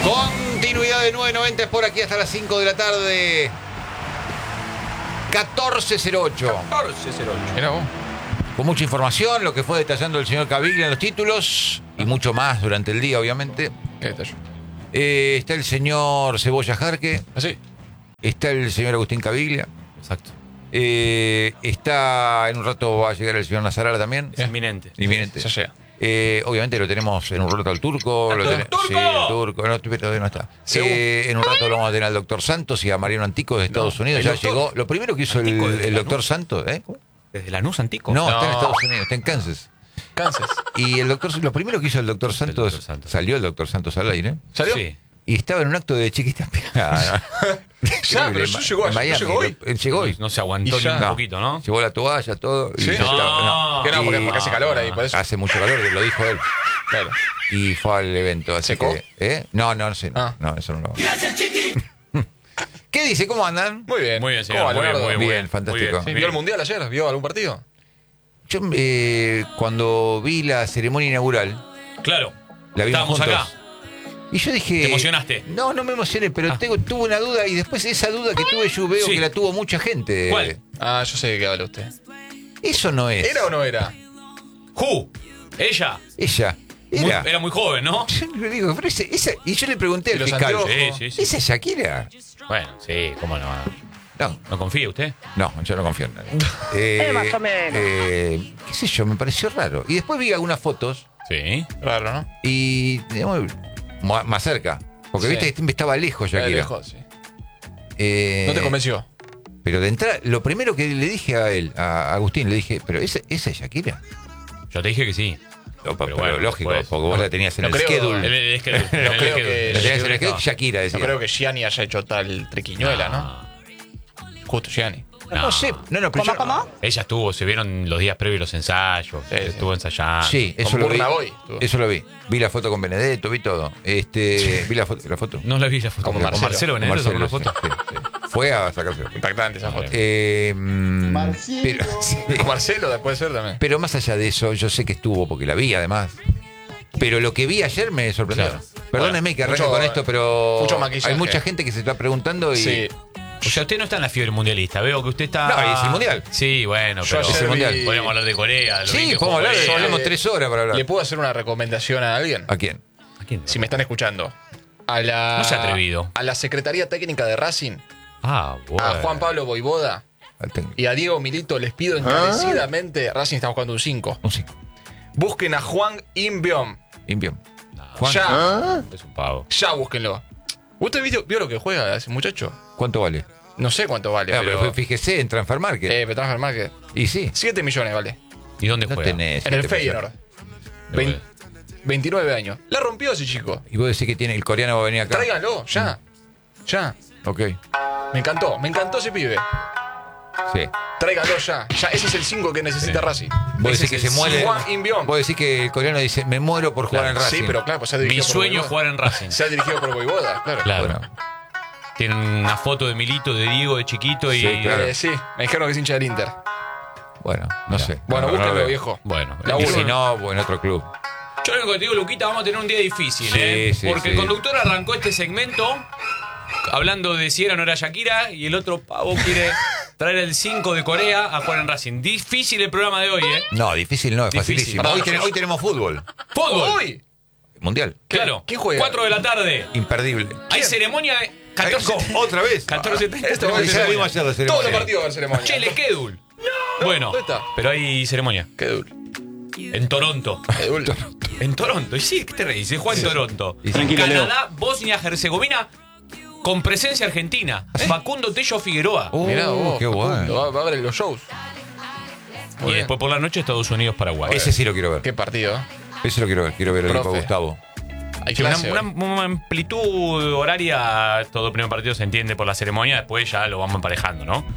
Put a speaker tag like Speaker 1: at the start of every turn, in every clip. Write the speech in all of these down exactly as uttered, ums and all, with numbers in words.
Speaker 1: Continuidad de nueve noventa por aquí hasta las cinco de la tarde. catorce cero ocho.
Speaker 2: catorce cero ocho.
Speaker 3: Mirá vos.
Speaker 1: Con mucha información, lo que fue detallando el señor Caviglia en los títulos y mucho más durante el día, obviamente.
Speaker 3: Qué detalle.
Speaker 1: Eh, está el señor Cebolla Jarque.
Speaker 3: Así.
Speaker 1: Está el señor Agustín Caviglia.
Speaker 2: Exacto.
Speaker 1: Eh, está, en un rato va a llegar el señor Nazarala también.
Speaker 2: Es inminente.
Speaker 1: Inminente.
Speaker 3: Ya llega.
Speaker 1: Eh, obviamente lo tenemos en un rato al turco.
Speaker 2: ¿Al
Speaker 1: Lo ten-
Speaker 2: turco?
Speaker 1: Sí, el turco. No, pero todavía no está. Eh, en un rato lo vamos a tener al doctor Santos y a Mariano Antico de Estados
Speaker 2: No,
Speaker 1: Unidos.
Speaker 2: el
Speaker 1: Ya
Speaker 2: doctor
Speaker 1: llegó. Lo primero que hizo el,
Speaker 2: Antico desde
Speaker 1: el
Speaker 2: la
Speaker 1: doctor
Speaker 2: luz.
Speaker 1: Santos, ¿eh?
Speaker 2: ¿Desde Lanús Antico?
Speaker 1: No, está en
Speaker 3: No.
Speaker 1: Estados Unidos, está en Kansas.
Speaker 3: Kansas.
Speaker 1: Y el doctor, lo primero que hizo el doctor Santos,
Speaker 2: doctor Santos.
Speaker 1: salió el doctor Santos al aire
Speaker 3: ¿Salió?
Speaker 2: Sí.
Speaker 1: y estaba en un acto de chiquita.
Speaker 3: Ya, pero yo llegó,
Speaker 1: en
Speaker 3: yo
Speaker 1: Miami.
Speaker 3: llegó hoy.
Speaker 1: Él llegó hoy.
Speaker 2: No se aguantó
Speaker 3: Y
Speaker 2: ni
Speaker 3: ya.
Speaker 2: un
Speaker 1: No.
Speaker 2: poquito, ¿no?
Speaker 1: Llevó la toalla, todo. y
Speaker 3: ¿Sí?
Speaker 1: ya estaba-
Speaker 2: No.
Speaker 3: Que no, porque,
Speaker 1: Y-
Speaker 3: porque hace calor ahí, por eso.
Speaker 1: Hace mucho calor, lo dijo él.
Speaker 3: Claro.
Speaker 1: Y fue al evento. Así
Speaker 3: ¿Secó?
Speaker 1: que, ¿eh? No, no, no sé. No,
Speaker 3: Ah.
Speaker 1: no, eso no lo. ¿Qué dice? ¿Cómo andan?
Speaker 3: Muy bien.
Speaker 2: Muy bien, señor.
Speaker 3: ¿Cómo va,
Speaker 2: Muy bien,
Speaker 3: Leonardo?
Speaker 2: muy
Speaker 1: Bien,
Speaker 2: bien.
Speaker 1: fantástico.
Speaker 2: Muy
Speaker 3: Sí,
Speaker 2: bien.
Speaker 3: ¿Vio el mundial ayer? ¿Vio algún partido?
Speaker 1: Yo, eh, cuando vi la ceremonia inaugural,
Speaker 2: Claro.
Speaker 1: la vimos
Speaker 2: Estábamos
Speaker 1: juntos.
Speaker 2: acá.
Speaker 1: Y yo dije...
Speaker 2: ¿Te emocionaste?
Speaker 1: No, no me emocioné, pero tengo, tuve una duda y después esa duda que tuve yo veo
Speaker 2: Sí.
Speaker 1: que la tuvo mucha gente.
Speaker 2: ¿Cuál?
Speaker 3: Ah, yo sé de qué habla usted.
Speaker 1: Eso no es.
Speaker 3: ¿Era o no era?
Speaker 2: Who. Ella.
Speaker 1: Ella.
Speaker 2: Muy-
Speaker 1: Era.
Speaker 2: era muy joven, ¿no?
Speaker 1: Yo le digo, pero ese- esa, y yo le pregunté
Speaker 3: ¿Y
Speaker 1: al
Speaker 3: los
Speaker 1: fiscal.
Speaker 3: anteojos?
Speaker 2: Sí, sí, sí.
Speaker 1: ¿Esa es Shakira?
Speaker 2: Bueno, sí, cómo no.
Speaker 1: No,
Speaker 2: ¿No confía usted?
Speaker 1: no, yo no confío en nadie. Eh,
Speaker 4: Eh, más o menos.
Speaker 1: eh, qué sé yo, me pareció raro. Y después vi algunas fotos
Speaker 2: Sí.
Speaker 3: Raro, ¿no?
Speaker 1: y digamos, ma- más cerca. Porque
Speaker 3: Sí.
Speaker 1: viste que estaba lejos
Speaker 3: Era
Speaker 1: Shakira.
Speaker 3: lejos, sí.
Speaker 1: Eh,
Speaker 3: ¿No te convenció?
Speaker 1: Pero de entrada, lo primero que le dije a él, a Agustín, le dije, pero esa, esa es Shakira.
Speaker 2: Yo te dije que sí.
Speaker 1: No,
Speaker 2: Pero
Speaker 1: pero
Speaker 2: bueno,
Speaker 1: lógico,
Speaker 2: después-
Speaker 1: porque vos la tenías en
Speaker 3: no
Speaker 1: el
Speaker 3: creo-
Speaker 1: schedule.
Speaker 2: El- el- es que-
Speaker 3: No
Speaker 2: el-
Speaker 3: creo
Speaker 2: el-
Speaker 3: que-
Speaker 1: La tenías en el
Speaker 2: el-
Speaker 1: schedule,
Speaker 2: no.
Speaker 1: Shakira decía.
Speaker 3: No creo que Gianni haya hecho tal triquiñuela, ¿no? Justo Gianni.
Speaker 1: No,
Speaker 2: No.
Speaker 1: sé, no, no, pero
Speaker 4: ¿Cómo,
Speaker 1: yo-
Speaker 4: cómo?
Speaker 2: Ella estuvo, se vieron los días previos los ensayos,
Speaker 3: Sí, sí.
Speaker 2: estuvo ensayando.
Speaker 1: Sí, eso
Speaker 3: Con
Speaker 1: lo vi.
Speaker 3: Burna Boy estuvo.
Speaker 1: Eso lo vi. Vi la foto con Benedetto, vi todo. Este, vi la foto, la foto.
Speaker 2: No la vi la foto.
Speaker 3: Como
Speaker 2: Con
Speaker 3: Marcelo.
Speaker 2: Marcelo
Speaker 1: Con
Speaker 2: Benedetto sacó una
Speaker 1: Marcelo,
Speaker 2: foto.
Speaker 1: sí, sí. Fue a sacarse la foto.
Speaker 3: Impactante esa foto.
Speaker 1: Eh, mm, pero, sí,
Speaker 3: Con Marcelo puede ser también.
Speaker 1: pero más allá de eso, yo sé que estuvo porque la vi además. Pero lo que vi ayer me sorprendió.
Speaker 2: Claro.
Speaker 1: Perdóneme que arranque
Speaker 3: Mucho-
Speaker 1: con esto, pero
Speaker 3: mucho maquillaje.
Speaker 1: hay mucha gente que se está preguntando y
Speaker 3: Sí.
Speaker 2: O sea, usted no está en la fiebre mundialista. Veo que usted está.
Speaker 1: No, es el mundial.
Speaker 2: Sí, bueno,
Speaker 3: Yo
Speaker 2: pero.
Speaker 3: ayer
Speaker 1: Es el mundial.
Speaker 3: vi-
Speaker 2: Podríamos hablar de Corea. de lo bien
Speaker 1: sí,
Speaker 2: que
Speaker 1: podemos
Speaker 2: jugó
Speaker 1: hablar,
Speaker 2: Corea.
Speaker 1: hablamos
Speaker 3: Eh,
Speaker 1: tres horas para hablar.
Speaker 3: ¿Le puedo hacer una recomendación a alguien?
Speaker 1: ¿A quién?
Speaker 2: ¿A quién?
Speaker 3: Si me están escuchando. A la,
Speaker 2: No sea atrevido.
Speaker 3: A la Secretaría Técnica de Racing,
Speaker 2: Ah, bueno.
Speaker 3: a Juan Pablo Boivoda
Speaker 1: Al técnico.
Speaker 3: y a Diego Milito les pido encarecidamente, Racing está buscando un cinco.
Speaker 1: Un cinco.
Speaker 3: Busquen a Juan Inbiom.
Speaker 1: Invión.
Speaker 2: No,
Speaker 1: Juan,
Speaker 3: Ya,
Speaker 2: es un pavo.
Speaker 3: ya búsquenlo. ¿Usted vio, vio lo que juega ese muchacho?
Speaker 1: ¿cuánto vale?
Speaker 3: No sé cuánto vale,
Speaker 1: Ah,
Speaker 3: pero...
Speaker 1: pero fíjese en Transfer Market.
Speaker 3: Eh, pero Transfer Market.
Speaker 1: y sí.
Speaker 3: siete millones vale.
Speaker 2: ¿Y dónde
Speaker 1: No
Speaker 2: juega?
Speaker 1: tenés.
Speaker 3: En el
Speaker 1: siete
Speaker 3: Feyenoord.
Speaker 2: De
Speaker 3: Vein- veintinueve años. La rompió ese chico.
Speaker 1: Y vos decís que tiene el coreano va a venir acá.
Speaker 3: Tráiganlo, ya. Ya.
Speaker 1: Ok.
Speaker 3: Me encantó, me encantó ese pibe.
Speaker 1: Sí.
Speaker 3: Tráiganlo ya. Ya, ese es el cinco que necesita Racing.
Speaker 1: Vos
Speaker 3: Ese
Speaker 1: decís que
Speaker 3: es
Speaker 1: se
Speaker 3: el
Speaker 1: muere.
Speaker 3: Juan Inbiom.
Speaker 1: Vos decís que el coreano dice, me muero por jugar en Racing.
Speaker 3: Sí, pero claro, pues se ha
Speaker 2: Mi
Speaker 3: dirigido por
Speaker 2: sueño es
Speaker 3: Boivoda.
Speaker 2: jugar en Racing.
Speaker 3: Se ha dirigido por Boivoda, claro.
Speaker 2: Claro.
Speaker 1: Bueno,
Speaker 2: Tienen una foto de Milito, de Diego, de chiquito y.
Speaker 1: Sí, claro.
Speaker 3: Eh, sí, me dijeron que es hincha del Inter.
Speaker 1: bueno, no sé.
Speaker 3: Bueno,
Speaker 1: No, no,
Speaker 3: búsquenlo,
Speaker 1: no,
Speaker 3: viejo.
Speaker 2: Bueno,
Speaker 3: La
Speaker 1: Y
Speaker 3: uno.
Speaker 1: si no, bueno, otro club.
Speaker 2: yo lo único que te digo, Luquita, vamos a tener un día difícil,
Speaker 1: Sí,
Speaker 2: ¿eh?
Speaker 1: sí,
Speaker 2: Porque
Speaker 1: sí.
Speaker 2: el conductor arrancó este segmento hablando de si era o no era Shakira y el otro pavo quiere traer el cinco de Corea a jugar en Racing. Difícil el programa de hoy, ¿eh?
Speaker 1: No, difícil no, es
Speaker 2: Difícil.
Speaker 1: facilísimo.
Speaker 3: Perdón,
Speaker 1: Hoy, ten- hoy tenemos fútbol.
Speaker 2: ¡Fútbol!
Speaker 3: ¡Uy!
Speaker 1: Mundial.
Speaker 2: Claro.
Speaker 3: ¿Quién juega?
Speaker 2: cuatro de la tarde.
Speaker 1: Imperdible.
Speaker 2: Hay ceremonia de catorce.
Speaker 1: Ay, ¿otra vez?
Speaker 2: catorce treinta.
Speaker 3: Esto
Speaker 1: Ya la vimos ayer la
Speaker 3: Todos
Speaker 1: ceremonia.
Speaker 3: los partidos van a ceremonia.
Speaker 2: Che, el schedule. Bueno,
Speaker 3: ¿Dónde está?
Speaker 2: pero hay ceremonia.
Speaker 3: Qué duro.
Speaker 2: En Toronto.
Speaker 3: Qué duro.
Speaker 2: En Toronto. Y sí, ¿qué te reís? Se juega en Toronto.
Speaker 1: Y sí.
Speaker 5: Tranquilo, Leo.
Speaker 2: Canadá, Bosnia, Herzegovina, con presencia argentina. Facundo Tello Figueroa.
Speaker 1: Oh,
Speaker 3: Mirá vos,
Speaker 1: qué
Speaker 3: Facundo,
Speaker 1: bueno.
Speaker 3: Va, va a ver los shows. Muy
Speaker 2: y
Speaker 3: bien.
Speaker 2: después por la noche Estados Unidos, Paraguay.
Speaker 1: Ese sí lo quiero ver.
Speaker 3: Qué partido, ¿eh?
Speaker 1: Ese lo quiero ver. Quiero ver el equipo
Speaker 3: Profe.
Speaker 1: de Gustavo.
Speaker 3: Hay
Speaker 2: Sí, una,
Speaker 3: clase.
Speaker 2: una-
Speaker 3: hoy.
Speaker 2: una amplitud horaria, todo el primer partido se entiende por la ceremonia, después ya lo vamos emparejando, ¿no?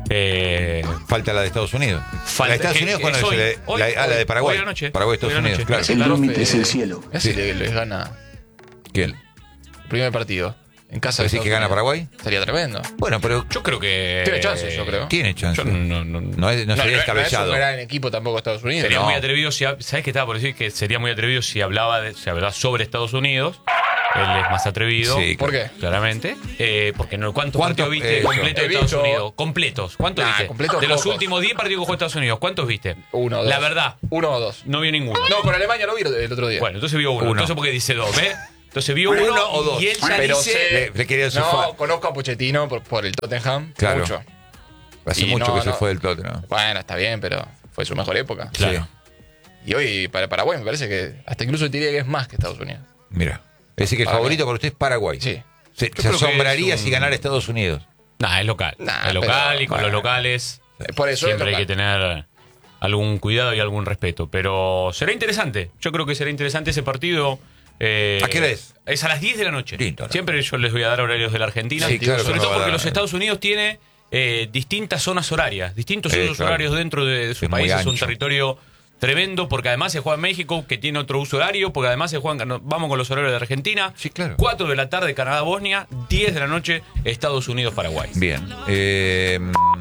Speaker 2: Eh,
Speaker 1: Falta la de Estados Unidos.
Speaker 2: Falta-
Speaker 1: la de Estados
Speaker 2: que-
Speaker 1: Unidos,
Speaker 2: que
Speaker 1: ¿cuándo
Speaker 2: es
Speaker 1: es?
Speaker 2: hoy.
Speaker 1: La de-
Speaker 2: Hoy,
Speaker 1: la, ah, la de
Speaker 2: hoy,
Speaker 1: Paraguay.
Speaker 2: hoy a la noche.
Speaker 1: Paraguay,
Speaker 2: Hoy a
Speaker 1: Estados
Speaker 2: la
Speaker 1: Unidos,
Speaker 2: noche.
Speaker 1: claro.
Speaker 3: Sí,
Speaker 5: El
Speaker 3: profe,
Speaker 5: límite es el cielo.
Speaker 3: Mirá si le- les gana
Speaker 1: ¿Quién?
Speaker 3: el primer partido. En casa de
Speaker 1: ¿Decís
Speaker 3: Estados
Speaker 1: que gana
Speaker 3: Unidos.
Speaker 1: Paraguay?
Speaker 3: Sería tremendo.
Speaker 1: Bueno, pero
Speaker 2: yo creo que.
Speaker 3: Tiene chances, yo creo.
Speaker 1: tiene chance.
Speaker 2: Yo no, no-
Speaker 1: No, es- no sería
Speaker 3: no es
Speaker 1: descabellado.
Speaker 3: un gran equipo tampoco Estados Unidos.
Speaker 2: Sería
Speaker 3: ¿no?
Speaker 2: muy atrevido si. ¿Sabes qué estaba por decir? Que sería muy atrevido si hablaba de, si hablaba sobre Estados Unidos. Él es más atrevido.
Speaker 1: Sí,
Speaker 3: ¿Por qué?
Speaker 2: Claramente. Eh, porque no, ¿cuántos
Speaker 1: ¿Cuánto?
Speaker 2: partidos viste
Speaker 1: Eso.
Speaker 2: completos de
Speaker 3: He
Speaker 2: Estados
Speaker 3: visto-
Speaker 2: Unidos? Completos. ¿Cuántos
Speaker 3: Nah,
Speaker 2: viste?
Speaker 3: completos
Speaker 2: de los
Speaker 3: pocos.
Speaker 2: últimos diez partidos que jugó Estados Unidos, ¿cuántos viste?
Speaker 3: Uno, dos.
Speaker 2: La verdad,
Speaker 3: Uno o dos.
Speaker 2: no vio ninguno.
Speaker 3: No, con Alemania lo vi el otro día.
Speaker 2: Bueno, entonces vio uno.
Speaker 1: Uno.
Speaker 2: Entonces, porque dice dos, ¿ves? Entonces vio
Speaker 1: Uno
Speaker 2: uno,
Speaker 1: o dos.
Speaker 2: y él ya
Speaker 3: Pero
Speaker 2: dice...
Speaker 3: sé-
Speaker 1: Le, le quería su
Speaker 3: no,
Speaker 1: fa-
Speaker 3: conozco a Pochettino por, por el Tottenham.
Speaker 1: Claro.
Speaker 3: Mucho.
Speaker 1: Hace
Speaker 3: y
Speaker 1: mucho
Speaker 3: no,
Speaker 1: que se
Speaker 3: no.
Speaker 1: fue del Tottenham.
Speaker 3: Bueno, está bien, pero fue su mejor época.
Speaker 2: Claro.
Speaker 3: Y hoy para Paraguay me parece que hasta incluso te diría que es más que Estados Unidos.
Speaker 1: Mira. Es decir, que el
Speaker 3: Para
Speaker 1: favorito para usted es Paraguay.
Speaker 3: Sí.
Speaker 1: Se,
Speaker 2: Yo
Speaker 1: se
Speaker 2: creo que
Speaker 1: asombraría
Speaker 2: es un-
Speaker 1: si ganara Estados Unidos.
Speaker 2: Nah, es local.
Speaker 3: Nah,
Speaker 2: es local
Speaker 3: pero-
Speaker 2: y con
Speaker 3: bueno.
Speaker 2: los locales
Speaker 3: Por eso es
Speaker 2: siempre hay
Speaker 3: local.
Speaker 2: que tener algún cuidado y algún respeto. Pero será interesante. Yo creo que será interesante ese partido. eh,
Speaker 1: ¿A qué hora es?
Speaker 2: Es a las diez de la noche.
Speaker 1: Lindo, ¿no?
Speaker 2: Siempre yo les voy a dar horarios de la Argentina.
Speaker 1: Sí, claro,
Speaker 2: sobre
Speaker 1: que
Speaker 2: todo
Speaker 1: me va a
Speaker 2: porque
Speaker 1: dar.
Speaker 2: los Estados Unidos tiene eh, distintas zonas horarias, distintos
Speaker 1: Sí,
Speaker 2: usos
Speaker 1: claro.
Speaker 2: horarios dentro de, de su
Speaker 1: Es muy
Speaker 2: país. Es un
Speaker 1: ancho.
Speaker 2: territorio tremendo porque además se juega en México, que tiene otro uso horario, porque además se juegan, no, vamos con los horarios de Argentina.
Speaker 1: Sí, claro.
Speaker 2: cuatro de la tarde Canadá-Bosnia, diez de la noche Estados Unidos-Paraguay.
Speaker 1: Bien. Eh,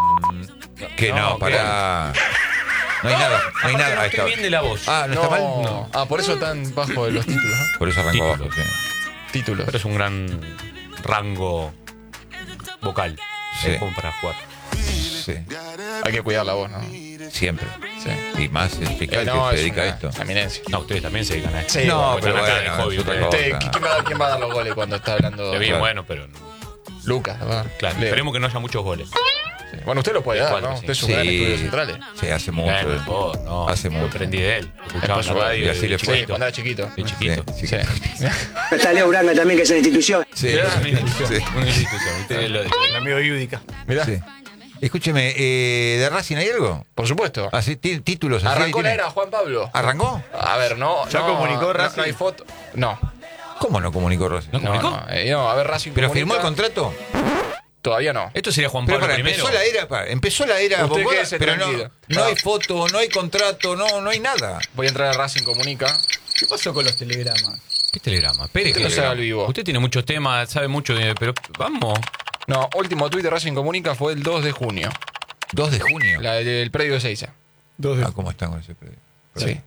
Speaker 1: que no,
Speaker 3: No,
Speaker 1: para. No hay nada, no hay
Speaker 2: Aparte,
Speaker 1: nada
Speaker 2: no
Speaker 1: a
Speaker 2: estoy
Speaker 1: esta hora.
Speaker 2: bien de la voz.
Speaker 1: Ah, ¿no, está mal?
Speaker 3: No. Ah, por eso tan bajo de los títulos, ¿no?
Speaker 1: Por eso arrancó
Speaker 2: Título.
Speaker 1: abajo, sí.
Speaker 3: Títulos.
Speaker 2: Pero es un gran rango vocal.
Speaker 1: Sí.
Speaker 2: Es como para jugar.
Speaker 1: Sí,
Speaker 3: Hay que cuidar la voz, ¿no?
Speaker 1: siempre.
Speaker 3: Sí.
Speaker 1: Y más el fiscal
Speaker 3: Eh, no,
Speaker 1: que
Speaker 3: es
Speaker 1: se dedica
Speaker 3: una
Speaker 1: a esto.
Speaker 3: eminencia.
Speaker 2: No, ustedes también se dedican a esto.
Speaker 3: Sí,
Speaker 1: No,
Speaker 2: Porque
Speaker 1: pero
Speaker 2: están acá
Speaker 1: bueno,
Speaker 2: de hobby,
Speaker 1: es otra
Speaker 2: ustedes.
Speaker 1: cosa.
Speaker 3: Usted, ¿quién, va a dar, ¿Quién va a dar los goles cuando está hablando?
Speaker 2: Está bien,
Speaker 1: Claro.
Speaker 2: bueno, pero.
Speaker 3: Lucas, ¿verdad?
Speaker 2: Claro,
Speaker 3: Leo.
Speaker 2: esperemos que no haya muchos goles.
Speaker 3: Sí. Bueno, usted lo puede dar,
Speaker 2: Cuatro,
Speaker 3: ¿no?
Speaker 2: sí.
Speaker 3: Usted es un gran
Speaker 1: Sí.
Speaker 3: estudio centrales.
Speaker 1: Sí, hace mucho.
Speaker 2: Bueno, vos, no,
Speaker 1: Hace
Speaker 2: Lo
Speaker 1: mucho.
Speaker 2: aprendí de él. Lo escuchaba en la
Speaker 3: por
Speaker 2: radio.
Speaker 1: y así
Speaker 2: de
Speaker 1: le fue.
Speaker 3: Sí,
Speaker 2: chiquito.
Speaker 3: cuando era chiquito.
Speaker 2: De chiquito.
Speaker 1: Sí,
Speaker 3: Sí.
Speaker 4: Está Leo Branga también, que es una institución.
Speaker 1: Sí,
Speaker 2: Mirá, una
Speaker 1: sí.
Speaker 2: institución, una institución. Ustedes lo-
Speaker 5: Mi amigo Yudica.
Speaker 3: Mirá,
Speaker 1: Sí. Escúcheme, eh, ¿de Racing hay algo?
Speaker 3: por supuesto.
Speaker 1: Así, tí- títulos así
Speaker 3: Arrancó la
Speaker 1: tiene.
Speaker 3: era Juan Pablo.
Speaker 1: ¿Arrancó?
Speaker 3: A ver, no.
Speaker 5: ¿Ya
Speaker 3: no,
Speaker 5: comunicó
Speaker 3: no,
Speaker 5: Racing?
Speaker 3: No hay foto. No.
Speaker 1: ¿Cómo no comunicó Racing?
Speaker 2: ¿No
Speaker 3: No,
Speaker 2: comunicó?
Speaker 3: no, eh, no, a ver, Racing.
Speaker 1: ¿Pero
Speaker 3: comunica.
Speaker 1: firmó el contrato?
Speaker 3: Todavía no.
Speaker 2: Esto sería Juan
Speaker 1: Pero
Speaker 2: Pablo
Speaker 1: para,
Speaker 2: primero.
Speaker 1: empezó la era, para, empezó la era
Speaker 3: Usted
Speaker 1: Bombada,
Speaker 3: quédese
Speaker 1: pero no,
Speaker 3: tranquilo.
Speaker 1: no
Speaker 3: No.
Speaker 1: hay foto, no hay contrato, no, no hay nada.
Speaker 3: Voy a entrar a Racing Comunica.
Speaker 5: ¿Qué pasó con los telegramas?
Speaker 2: ¿Qué telegrama? Espere,
Speaker 3: Usted
Speaker 2: ¿qué
Speaker 3: no sabe
Speaker 2: telegrama?
Speaker 3: al vivo.
Speaker 2: Usted tiene muchos temas, sabe mucho de. Pero vamos.
Speaker 3: No, último tuit de Racing Comunica fue el dos de junio.
Speaker 1: dos de junio.
Speaker 3: La del predio de Seiza.
Speaker 5: Dos de-
Speaker 1: Ah, ¿cómo están con ese predio?
Speaker 3: Sí.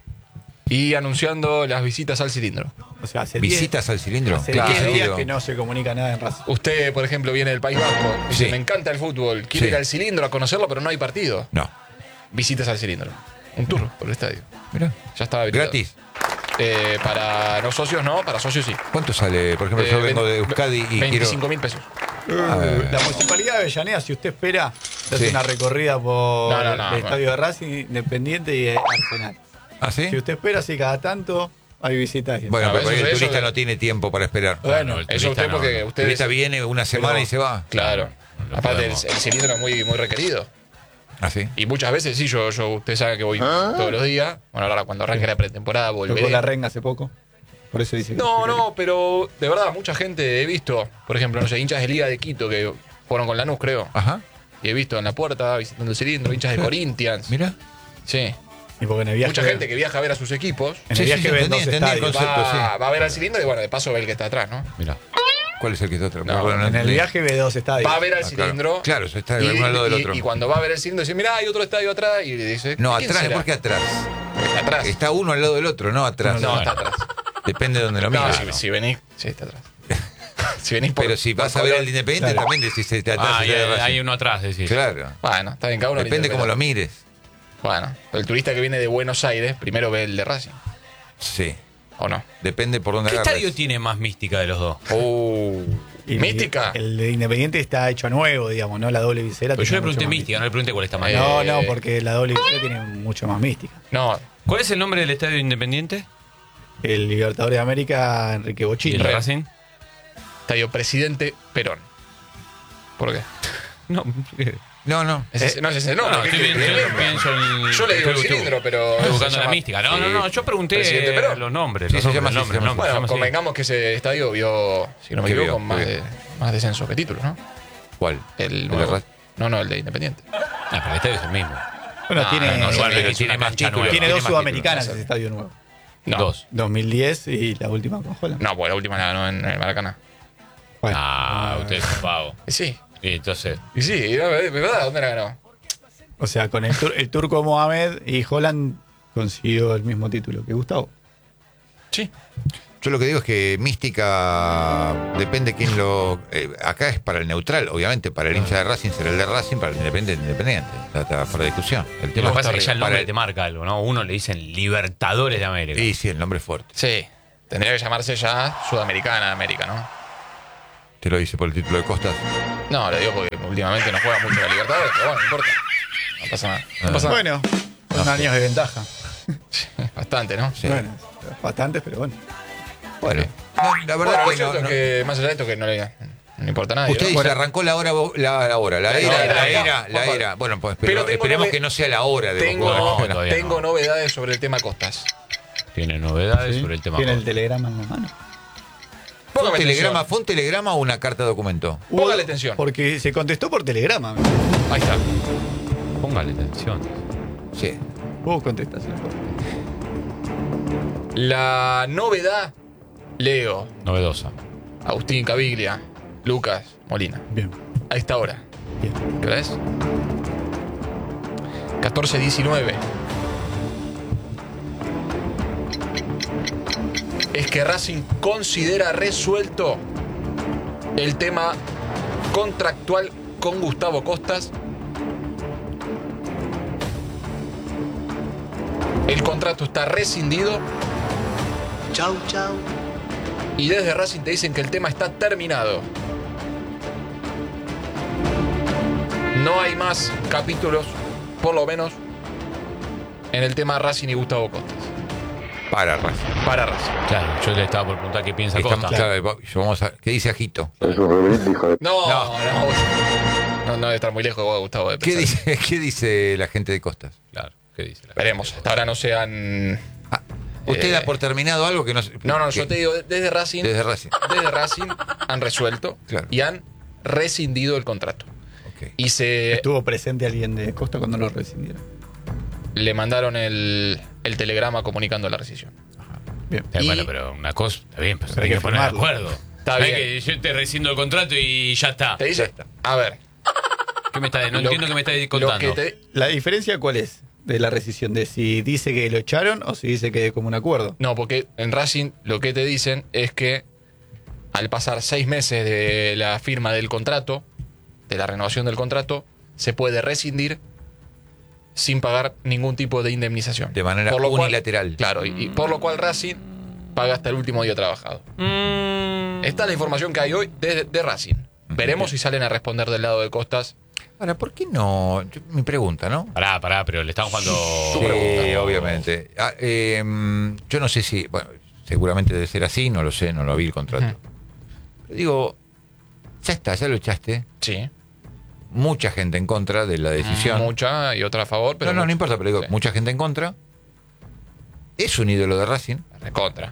Speaker 3: Y anunciando las visitas al cilindro.
Speaker 5: O sea, hace diez-
Speaker 1: ¿Visitas al cilindro?
Speaker 5: Hace
Speaker 3: Claro.
Speaker 5: diez días
Speaker 1: sentido?
Speaker 5: que no se comunica nada en Racing.
Speaker 3: Usted, por ejemplo, viene del País Vasco. Dice,
Speaker 1: Sí.
Speaker 3: me encanta el fútbol. Quiere
Speaker 1: Sí.
Speaker 3: ir al cilindro a conocerlo, pero no hay partido.
Speaker 1: No.
Speaker 3: Visitas al cilindro. Un tour por el estadio.
Speaker 1: Mirá.
Speaker 3: Ya estaba habilitado.
Speaker 1: ¿Gratis?
Speaker 3: Eh, para no socios no, para socios sí.
Speaker 1: ¿Cuánto sale? Por ejemplo, yo
Speaker 3: Eh,
Speaker 1: vengo de
Speaker 3: veinte-
Speaker 1: Euskadi y
Speaker 3: veinticinco
Speaker 1: quiero...
Speaker 3: mil pesos.
Speaker 5: Uh, la Municipalidad de Avellaneda, si usted espera, se hace
Speaker 1: Sí.
Speaker 5: una recorrida por
Speaker 3: No, no, no,
Speaker 5: el
Speaker 3: no.
Speaker 5: estadio de Racing, Independiente y Arsenal.
Speaker 1: ¿Ah, sí?
Speaker 5: Si usted espera, si cada tanto hay visitas.
Speaker 1: Bueno,
Speaker 3: No,
Speaker 1: pero por ahí
Speaker 3: eso-
Speaker 1: el
Speaker 3: eso
Speaker 1: turista
Speaker 3: de-
Speaker 1: no tiene tiempo para esperar.
Speaker 5: Bueno,
Speaker 2: el
Speaker 3: Eso
Speaker 2: turista
Speaker 3: usted
Speaker 2: no,
Speaker 3: porque
Speaker 2: no.
Speaker 1: El
Speaker 3: ustedes...
Speaker 1: turista viene una semana
Speaker 3: Pero-
Speaker 1: y se va.
Speaker 3: Claro.
Speaker 2: No
Speaker 3: Aparte, el,
Speaker 2: podemos.
Speaker 3: el cilindro es muy, muy requerido.
Speaker 1: ¿Ah, sí?
Speaker 3: Y muchas veces, sí, yo, yo usted sabe que voy todos los días. Bueno, ahora cuando arranque la pretemporada
Speaker 5: Tocó
Speaker 3: volveré.
Speaker 5: la renga hace poco. Por eso dice que
Speaker 3: No,
Speaker 5: se
Speaker 3: no, pero de verdad, mucha gente he visto, por ejemplo, no sé, hinchas de Liga de Quito que fueron con Lanús, creo.
Speaker 1: Ajá.
Speaker 3: Y he visto en la puerta visitando el cilindro, hinchas de Corinthians.
Speaker 1: Mira.
Speaker 3: Sí.
Speaker 5: Y porque en el viaje,
Speaker 3: Mucha gente que viaja a ver a sus equipos.
Speaker 5: en el
Speaker 1: Sí, sí,
Speaker 5: viaje
Speaker 1: sí,
Speaker 5: ven
Speaker 1: entendí,
Speaker 5: dos
Speaker 1: entendí el
Speaker 5: estadios.
Speaker 1: concepto.
Speaker 3: Va,
Speaker 1: sí.
Speaker 3: va a ver al cilindro y bueno, de paso ve el que está atrás, ¿no?
Speaker 2: Mirá.
Speaker 1: ¿Cuál es el que está atrás?
Speaker 3: No,
Speaker 1: Bueno,
Speaker 5: En el
Speaker 1: entendí.
Speaker 5: viaje ve dos estadios.
Speaker 3: Va a ver al
Speaker 1: Ah, claro.
Speaker 3: cilindro.
Speaker 1: Claro, eso está
Speaker 3: y,
Speaker 1: uno al lado del
Speaker 3: y-
Speaker 1: otro.
Speaker 3: y cuando va a ver el cilindro dice, mirá, hay otro estadio atrás. Y le dice,
Speaker 1: No,
Speaker 3: ¿quién
Speaker 1: atrás,
Speaker 3: será?
Speaker 1: ¿por qué atrás?
Speaker 3: Atrás.
Speaker 1: Está uno al lado del otro, no atrás.
Speaker 3: No, está atrás.
Speaker 1: Depende de donde lo
Speaker 3: No,
Speaker 1: mires.
Speaker 3: si, si venís, sí, está atrás. si venís por,
Speaker 1: Pero si
Speaker 3: por
Speaker 1: vas a ver
Speaker 3: Colón-
Speaker 1: al Independiente,
Speaker 5: Claro.
Speaker 1: también decís está atrás.
Speaker 2: Ah,
Speaker 1: está
Speaker 2: y
Speaker 1: de
Speaker 2: hay,
Speaker 1: Racing.
Speaker 2: hay uno atrás, decís.
Speaker 1: Claro.
Speaker 3: Bueno, está bien, cada uno lo
Speaker 1: Depende cómo lo
Speaker 3: interpreta.
Speaker 1: mires.
Speaker 3: Bueno, el turista que viene de Buenos Aires, primero ve el de Racing,
Speaker 1: Sí.
Speaker 3: ¿o no?
Speaker 1: Depende por dónde
Speaker 2: ¿Qué
Speaker 1: agarres.
Speaker 2: estadio tiene más mística de los dos?
Speaker 3: Oh,
Speaker 5: Y
Speaker 3: mística.
Speaker 5: El de Independiente está hecho nuevo, digamos, ¿no? La doble visera.
Speaker 2: Pero yo
Speaker 5: tiene
Speaker 2: le pregunté
Speaker 5: mucho más
Speaker 2: mística, no le pregunté cuál está más.
Speaker 3: Eh,
Speaker 5: No, no, porque la doble visera tiene mucho más mística.
Speaker 3: No,
Speaker 2: ¿Cuál es el nombre del estadio independiente?
Speaker 5: El Libertadores de América, Enrique
Speaker 2: ¿Y
Speaker 5: Bochini.
Speaker 2: el de Racing?
Speaker 3: estadio Presidente Perón. ¿Por qué?
Speaker 2: No, ¿qué?
Speaker 1: No, no.
Speaker 3: Es ese- no es ese
Speaker 2: No,
Speaker 3: nombre.
Speaker 2: no,
Speaker 3: ¿qué
Speaker 2: estoy
Speaker 3: quiere
Speaker 2: bien-
Speaker 3: que
Speaker 2: yo
Speaker 3: le
Speaker 2: pienso en.
Speaker 3: Yo le digo el
Speaker 2: estoy-
Speaker 3: cilindro, pero.
Speaker 2: Estoy
Speaker 3: se
Speaker 2: buscando la
Speaker 3: llama-
Speaker 2: mística. No,
Speaker 3: Sí.
Speaker 2: no, no, yo pregunté
Speaker 3: Presidente Perón.
Speaker 2: los nombres.
Speaker 1: Sí,
Speaker 2: los
Speaker 1: se
Speaker 2: nombres,
Speaker 1: llama así,
Speaker 2: los
Speaker 1: se
Speaker 2: nombres,
Speaker 1: llama
Speaker 2: los nombres,
Speaker 3: Bueno,
Speaker 2: se llama así.
Speaker 3: convengamos que ese estadio vio, si no me
Speaker 1: ¿Qué
Speaker 3: equivoco,
Speaker 1: vio?
Speaker 3: más,
Speaker 1: ¿Qué
Speaker 3: de, más descenso que títulos, ¿no?
Speaker 1: ¿Cuál?
Speaker 3: El
Speaker 1: de
Speaker 3: nuevo.
Speaker 1: Ra-
Speaker 3: No, no, el de Independiente.
Speaker 2: Ah, pero el estadio es el mismo.
Speaker 5: Bueno,
Speaker 2: Ah,
Speaker 5: tiene,
Speaker 2: no,
Speaker 3: igual,
Speaker 2: igual,
Speaker 3: pero
Speaker 2: es
Speaker 1: tiene
Speaker 2: una
Speaker 1: más
Speaker 2: cancha
Speaker 1: títulos.
Speaker 2: nueva.
Speaker 5: tiene dos
Speaker 1: más
Speaker 5: sudamericanas
Speaker 3: títulos.
Speaker 5: ese estadio nuevo.
Speaker 3: No.
Speaker 2: Dos.
Speaker 5: dos mil diez y la última con Holland.
Speaker 3: No, pues la última la ganó en, en el Maracaná.
Speaker 5: Bueno,
Speaker 2: Ah, usted es un pavo.
Speaker 3: Y sí.
Speaker 2: Y entonces.
Speaker 3: Y sí, y no, de verdad, ¿dónde la ganó?
Speaker 5: o sea, con el, tur- el turco Mohamed y Holland consiguió el mismo título que Gustavo.
Speaker 3: Sí.
Speaker 1: Yo lo que digo es que Mística depende quién lo... Eh, acá es para el neutral, obviamente, para el hincha de Racing será el de Racing, para el independiente, el independiente. Está, está fuera de discusión. El
Speaker 2: Lo
Speaker 1: tema
Speaker 2: que pasa es que ya el nombre
Speaker 1: para
Speaker 2: te marca algo, ¿no? Uno le dicen Libertadores de América.
Speaker 1: Sí, sí, el nombre es fuerte.
Speaker 3: Sí, tendría que llamarse ya Sudamericana de América, ¿no?
Speaker 1: ¿Te lo dice por el título de Costas?
Speaker 3: No, lo digo porque últimamente no juega mucho la Libertadores, pero bueno, no importa. No pasa nada. No pasa nada.
Speaker 5: Bueno, son años de ventaja.
Speaker 3: Bastante, ¿no?
Speaker 1: Sí.
Speaker 5: Bueno, bastantes, pero bueno.
Speaker 1: Bueno, no, la verdad
Speaker 3: Bueno, lo
Speaker 1: que,
Speaker 3: cierto
Speaker 1: no,
Speaker 3: es
Speaker 1: no.
Speaker 3: que más allá de esto que no le no importa a nadie.
Speaker 1: Usted
Speaker 3: ¿no?
Speaker 1: dice,
Speaker 3: Bueno,
Speaker 1: arrancó la hora, la, la hora, la
Speaker 3: La
Speaker 1: era,
Speaker 3: era,
Speaker 1: la
Speaker 3: la
Speaker 1: era,
Speaker 3: era.
Speaker 1: la
Speaker 3: Juan
Speaker 1: era. Bueno, pues
Speaker 3: Pero
Speaker 1: pero
Speaker 3: tengo
Speaker 1: esperemos
Speaker 3: nove-
Speaker 1: que no sea la hora de
Speaker 3: tengo,
Speaker 1: Boca.
Speaker 2: No, todavía
Speaker 3: tengo
Speaker 2: no.
Speaker 3: novedades sobre el tema Costas.
Speaker 2: Tiene novedades
Speaker 5: ¿Sí?
Speaker 2: sobre el tema.
Speaker 5: Tiene el
Speaker 2: Costas.
Speaker 5: telegrama en la mano.
Speaker 1: ¿Fue un,
Speaker 3: Póngame
Speaker 1: telegrama,
Speaker 3: atención.
Speaker 1: ¿Fue un telegrama o una carta de documento?
Speaker 3: Póngale atención.
Speaker 5: Porque se contestó por telegrama.
Speaker 3: Ahí está.
Speaker 2: Póngale atención.
Speaker 1: Sí.
Speaker 5: Vos contestaste.
Speaker 3: La novedad, Leo,
Speaker 2: Novedosa.
Speaker 3: Agustín Caviglia, Lucas Molina.
Speaker 5: Bien,
Speaker 3: A esta hora.
Speaker 5: bien.
Speaker 3: ¿Qué hora es? catorce diecinueve. Es que Racing considera resuelto el tema contractual con Gustavo Costas. El contrato está rescindido.
Speaker 4: Chau, chau.
Speaker 3: Y desde Racing te dicen que el tema está terminado. No hay más capítulos, por lo menos, en el tema Racing y Gustavo Costas.
Speaker 1: Para Racing.
Speaker 3: Para Racing.
Speaker 2: Claro, yo le estaba por preguntar qué piensa
Speaker 1: Estamos-
Speaker 2: Costa.
Speaker 1: claro, vamos a- ¿Qué dice Ajito?
Speaker 3: No, no,
Speaker 1: No.
Speaker 3: no, no debe estar muy lejos de Gustavo. de
Speaker 1: ¿Qué
Speaker 3: pensar.
Speaker 1: dice, ¿Qué dice la gente de Costas?
Speaker 2: Claro, ¿qué dice? la
Speaker 3: Veremos.
Speaker 2: gente?
Speaker 3: Hasta ahora no se han.
Speaker 1: Ah, ¿Usted
Speaker 3: Eh,
Speaker 1: da por terminado algo que no se-
Speaker 3: No, no,
Speaker 1: que-
Speaker 3: yo te digo, desde Racing.
Speaker 1: Desde Racing.
Speaker 3: Desde Racing han resuelto
Speaker 1: Claro.
Speaker 3: y han rescindido el contrato.
Speaker 1: Ok.
Speaker 3: Y se
Speaker 5: ¿Estuvo presente alguien de Costa cuando lo rescindieron?
Speaker 3: le mandaron el, el telegrama comunicando la rescisión.
Speaker 5: Bien.
Speaker 2: Eh,
Speaker 3: y-
Speaker 2: bueno, pero una cosa, está bien, pero
Speaker 5: Pero
Speaker 2: hay
Speaker 5: hay
Speaker 2: que
Speaker 5: que
Speaker 2: poner de
Speaker 5: firmarlo.
Speaker 2: acuerdo.
Speaker 3: Está
Speaker 2: No es
Speaker 3: bien.
Speaker 2: que yo te rescindo el contrato y ya está.
Speaker 3: Te dice, a ver,
Speaker 2: ¿Qué me está, no
Speaker 3: lo
Speaker 2: entiendo
Speaker 3: que-
Speaker 2: qué me está
Speaker 3: lo
Speaker 2: contando.
Speaker 3: que te-
Speaker 5: ¿La diferencia cuál es de la rescisión? ¿De si dice que lo echaron o si dice que como un acuerdo?
Speaker 3: No, porque en Racing lo que te dicen es que al pasar seis meses de la firma del contrato, de la renovación del contrato, se puede rescindir sin pagar ningún tipo de indemnización.
Speaker 1: De manera
Speaker 3: Por lo cual-
Speaker 1: unilateral.
Speaker 3: claro, y, y por lo cual Racing paga hasta el último día trabajado.
Speaker 2: Mm,
Speaker 3: Esta es la información que hay hoy de, de Racing. Veremos si salen a responder del lado de Costas.
Speaker 1: Ahora, ¿por qué no? Yo- mi pregunta, ¿no?
Speaker 2: Pará, pará, pero le estamos jugando.
Speaker 3: Su
Speaker 1: Sí,
Speaker 3: pregunta.
Speaker 1: obviamente. Ah, eh, yo no sé si, bueno, seguramente debe ser así, no lo sé, no lo vi el contrato. Pero digo, ya está, ya lo echaste.
Speaker 3: Sí,
Speaker 1: Mucha gente en contra de la decisión.
Speaker 3: mucha y otra a favor, pero
Speaker 1: no, no, no
Speaker 3: mucha.
Speaker 1: importa, pero digo,
Speaker 3: Sí.
Speaker 1: mucha gente en contra. Es un ídolo de Racing.
Speaker 3: Recontra.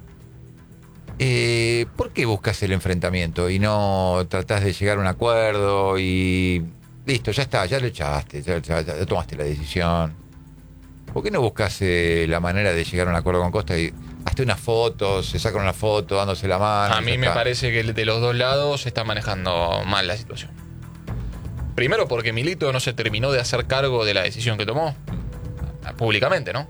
Speaker 1: Eh, ¿Por qué buscas el enfrentamiento y no tratás de llegar a un acuerdo y listo, ya está, ya lo echaste, ya, ya- ya tomaste la decisión? ¿Por qué no buscas eh, la manera de llegar a un acuerdo con Costa y hasta unas fotos, se sacan una foto dándose la mano?
Speaker 3: A
Speaker 1: y
Speaker 3: mí
Speaker 1: ya
Speaker 3: me
Speaker 1: está?
Speaker 3: parece que de los dos lados se está manejando mal la situación. Primero porque Milito no se terminó de hacer cargo de la decisión que tomó públicamente, ¿no?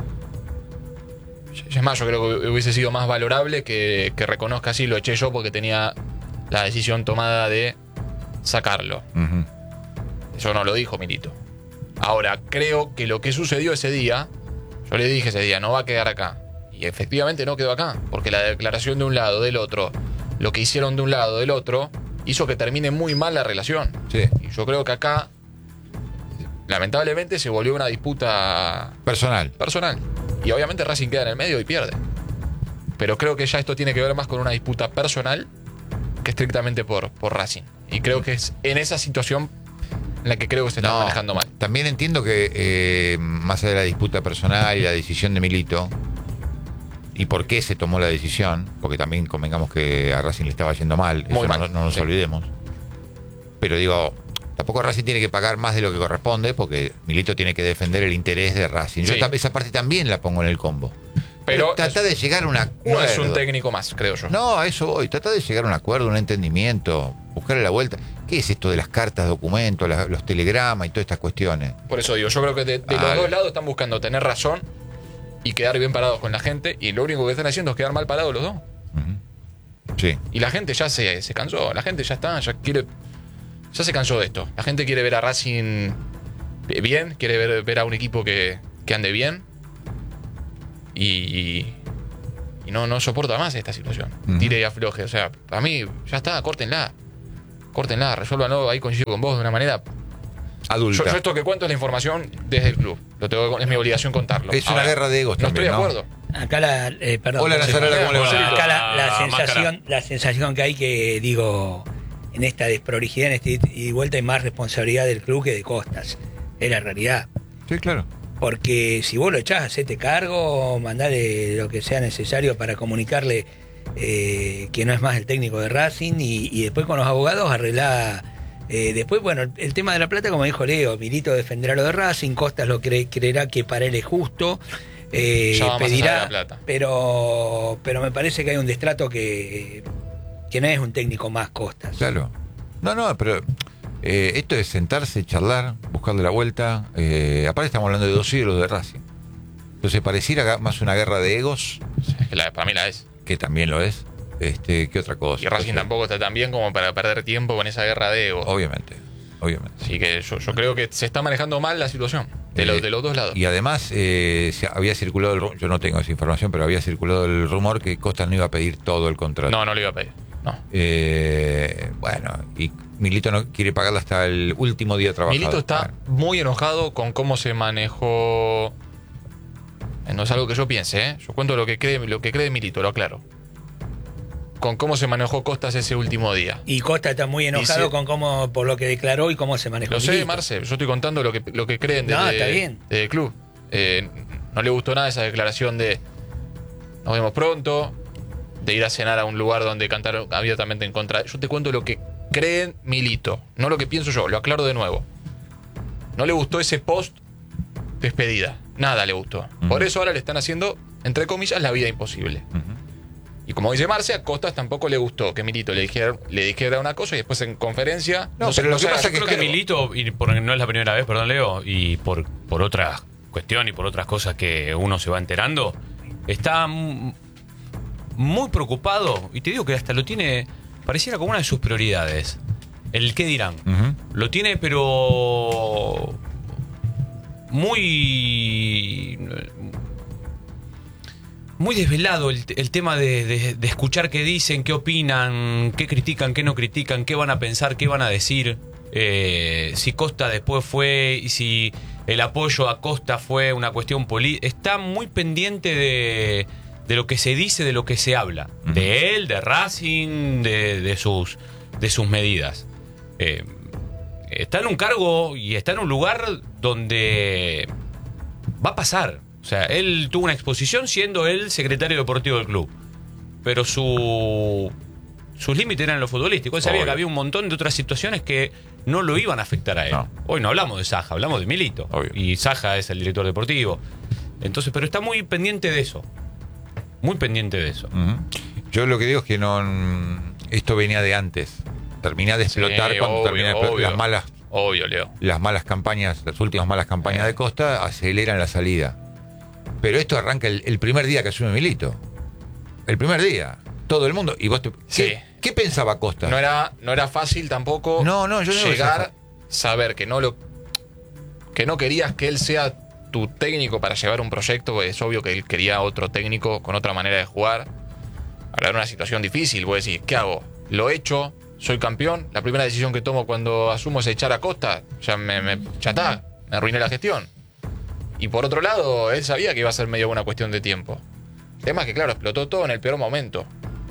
Speaker 3: Es más, yo creo que hubiese sido más valorable que, que reconozca así, lo eché yo porque tenía la decisión tomada de sacarlo.
Speaker 1: Ujú.
Speaker 3: Eso no lo dijo Milito. Ahora, creo que lo que sucedió ese día, yo le dije ese día, no va a quedar acá. Y efectivamente no quedó acá, porque la declaración de un lado, del otro, lo que hicieron de un lado, del otro, hizo que termine muy mal la relación.
Speaker 1: Sí,
Speaker 3: Y yo creo que acá, lamentablemente, se volvió una disputa
Speaker 1: personal.
Speaker 3: personal. Y obviamente Racing queda en el medio y pierde. Pero creo que ya esto tiene que ver más con una disputa personal que estrictamente por, por Racing. Y creo que es en esa situación en la que creo que se está
Speaker 1: No,
Speaker 3: manejando mal.
Speaker 1: También entiendo que eh, más allá de la disputa personal y la decisión de Milito y por qué se tomó la decisión, porque también convengamos que a Racing le estaba yendo mal,
Speaker 3: Muy
Speaker 1: eso
Speaker 3: mal,
Speaker 1: no, no nos
Speaker 3: sí.
Speaker 1: olvidemos. Pero digo, tampoco Racing tiene que pagar más de lo que corresponde porque Milito tiene que defender el interés de Racing. Yo
Speaker 3: Sí.
Speaker 1: esta- esa parte también la pongo en el combo.
Speaker 3: Pero
Speaker 1: trata de llegar a un acuerdo.
Speaker 3: No es un técnico más, creo yo.
Speaker 1: No, a eso voy. Trata de llegar a un acuerdo, un entendimiento, buscarle la vuelta. ¿Qué es esto de las cartas, documentos, la- los telegramas y todas estas cuestiones?
Speaker 3: Por eso digo, yo creo que de, de los
Speaker 1: Ah,
Speaker 3: dos lados están buscando tener razón y quedar bien parados con la gente, y lo único que están haciendo es quedar mal parados los dos.
Speaker 1: Ujú. Sí.
Speaker 3: Y la gente ya se, se cansó, la gente ya está, ya quiere, ya se cansó de esto. La gente quiere ver a Racing bien, quiere ver, ver a un equipo que, que ande bien, y, y no, no soporta más esta situación.
Speaker 1: Ujú.
Speaker 3: Tire y afloje, o sea, a mí ya está, córtenla, córtenla, resuélvanlo, ahí coincido con vos de una manera.
Speaker 1: Adulta.
Speaker 3: Yo, yo esto que cuento es la información desde el club, lo tengo, es mi obligación contarlo.
Speaker 1: Es una
Speaker 3: Ahora,
Speaker 1: guerra de egos
Speaker 3: no
Speaker 1: también,
Speaker 3: estoy de
Speaker 1: ¿no?
Speaker 3: acuerdo.
Speaker 6: Acá la, eh, perdón,
Speaker 1: Hola, Nazarela, ¿cómo le va?
Speaker 6: Acá la, la
Speaker 2: Hola,
Speaker 6: sensación,
Speaker 2: máscara.
Speaker 6: la sensación que hay que, digo, en esta desprolijidad, en este ida y vuelta, hay más responsabilidad del club que de Costas. Es la realidad.
Speaker 1: Sí, claro.
Speaker 6: Porque si vos lo echás, hacete cargo, mandale lo que sea necesario para comunicarle eh, que no es más el técnico de Racing, y, y después con los abogados arreglá. Eh, después, bueno, el, el tema de la plata, como dijo Leo, Milito defenderá lo de Racing, Costas lo cre- creerá que para él es justo. Eh,
Speaker 3: Ya va más allá
Speaker 6: pedirá,
Speaker 3: de la plata.
Speaker 6: pero pero me parece que hay un destrato que, que no es un técnico más Costas.
Speaker 1: Claro. No, no, pero eh, esto es sentarse, charlar, buscarle la vuelta. Eh, aparte estamos hablando de dos ídolos de Racing. Entonces pareciera más una guerra de egos,
Speaker 3: Es que la, para mí la es.
Speaker 1: que también lo es, este, que otra cosa.
Speaker 3: Y Racing
Speaker 1: Entonces,
Speaker 3: tampoco está tan bien como para perder tiempo con esa guerra de egos.
Speaker 1: Obviamente, obviamente.
Speaker 3: Así que yo, yo creo que se está manejando mal la situación de,
Speaker 1: Eh,
Speaker 3: los, de los dos lados.
Speaker 1: Y además eh, se había circulado, el, ru- yo no tengo esa información, pero había circulado el rumor que Costa no iba a pedir todo el contrato.
Speaker 3: No, no le iba a pedir. No.
Speaker 1: Eh, bueno, y Milito no quiere pagarla hasta el último día trabajado.
Speaker 3: Milito está
Speaker 1: Bueno,
Speaker 3: muy enojado con cómo se manejó. No es algo que yo piense, ¿eh? Yo cuento lo que cree, lo que cree Milito, lo aclaro. Con cómo se manejó Costas ese último día.
Speaker 6: Y Costa está muy enojado
Speaker 3: Y si-
Speaker 6: con cómo, por lo que declaró y cómo se manejó.
Speaker 3: Lo sé,
Speaker 6: Milito.
Speaker 3: Marce, yo estoy contando lo que, lo que creen
Speaker 6: No,
Speaker 3: desde,
Speaker 6: está bien.
Speaker 3: desde el club. Eh, no le gustó nada esa declaración de nos vemos pronto, de ir a cenar a un lugar donde cantaron abiertamente en contra. Yo te cuento lo que creen Milito, no lo que pienso yo, lo aclaro de nuevo. No le gustó ese post despedida, nada le gustó.
Speaker 1: Ujú.
Speaker 3: Por eso ahora le están haciendo, entre comillas, la vida imposible.
Speaker 1: ujú.
Speaker 3: Y como dice Marce, a Costas tampoco le gustó que Milito le dijera, le dijera una cosa y después en conferencia.
Speaker 1: No,
Speaker 3: se-
Speaker 1: pero lo que
Speaker 3: se haga
Speaker 1: pasa es que
Speaker 2: Creo
Speaker 3: cargo.
Speaker 2: que Milito, y por- no es la primera vez, perdón Leo, y por, por otra cuestión y por otras cosas que uno se va enterando, está mm, muy preocupado, y te digo que hasta lo tiene, pareciera como una de sus prioridades, el qué dirán.
Speaker 1: Ujú.
Speaker 2: Lo tiene pero muy muy desvelado el, el tema de, de- de escuchar qué dicen, qué opinan, qué critican, qué no critican, qué van a pensar, qué van a decir. Eh, si Costa después fue y si el apoyo a Costa fue una cuestión política. Está muy pendiente de, de lo que se dice, de lo que se habla.
Speaker 1: Ujú.
Speaker 2: De él, de Racing, de, de sus, de sus medidas. Eh, está en un cargo y está en un lugar donde va a pasar. O sea, él tuvo una exposición siendo él secretario deportivo del club. Pero su sus límites eran lo futbolístico. Él sabía
Speaker 1: Obvio.
Speaker 2: que había un montón de otras situaciones que no lo iban a afectar a él.
Speaker 1: No.
Speaker 2: Hoy no hablamos de Saja, hablamos de Milito.
Speaker 1: Obvio.
Speaker 2: Y Saja es el director deportivo. Entonces, pero está muy pendiente de eso. Muy pendiente de eso.
Speaker 1: Ujú. Yo lo que digo es que no, esto venía de antes. Terminá de explotar
Speaker 3: Sí,
Speaker 1: cuando
Speaker 3: obvio,
Speaker 1: termina de explotar
Speaker 3: obvio.
Speaker 1: las malas,
Speaker 3: Obvio, Leo.
Speaker 1: las malas campañas, las últimas malas campañas de Costa aceleran la salida. Pero esto arranca el, el primer día que asume Milito. El primer día. Todo el mundo. ¿Y vos te- ¿qué,
Speaker 3: Sí.
Speaker 1: ¿Qué pensaba Costa?
Speaker 3: No era, no era fácil tampoco
Speaker 1: No, no, yo no digo que sea
Speaker 3: llegar, saber que no lo que no querías que él sea tu técnico para llevar un proyecto, porque es obvio que él quería otro técnico con otra manera de jugar. Hablar de una situación difícil, vos decís, ¿qué hago? ¿Lo echo? ¿Soy campeón? La primera decisión que tomo cuando asumo es echar a Costa. Ya me, me ya está, me arruiné la gestión. Y por otro lado, él sabía que iba a ser medio una cuestión de tiempo. El tema es que, claro, explotó todo en el peor momento.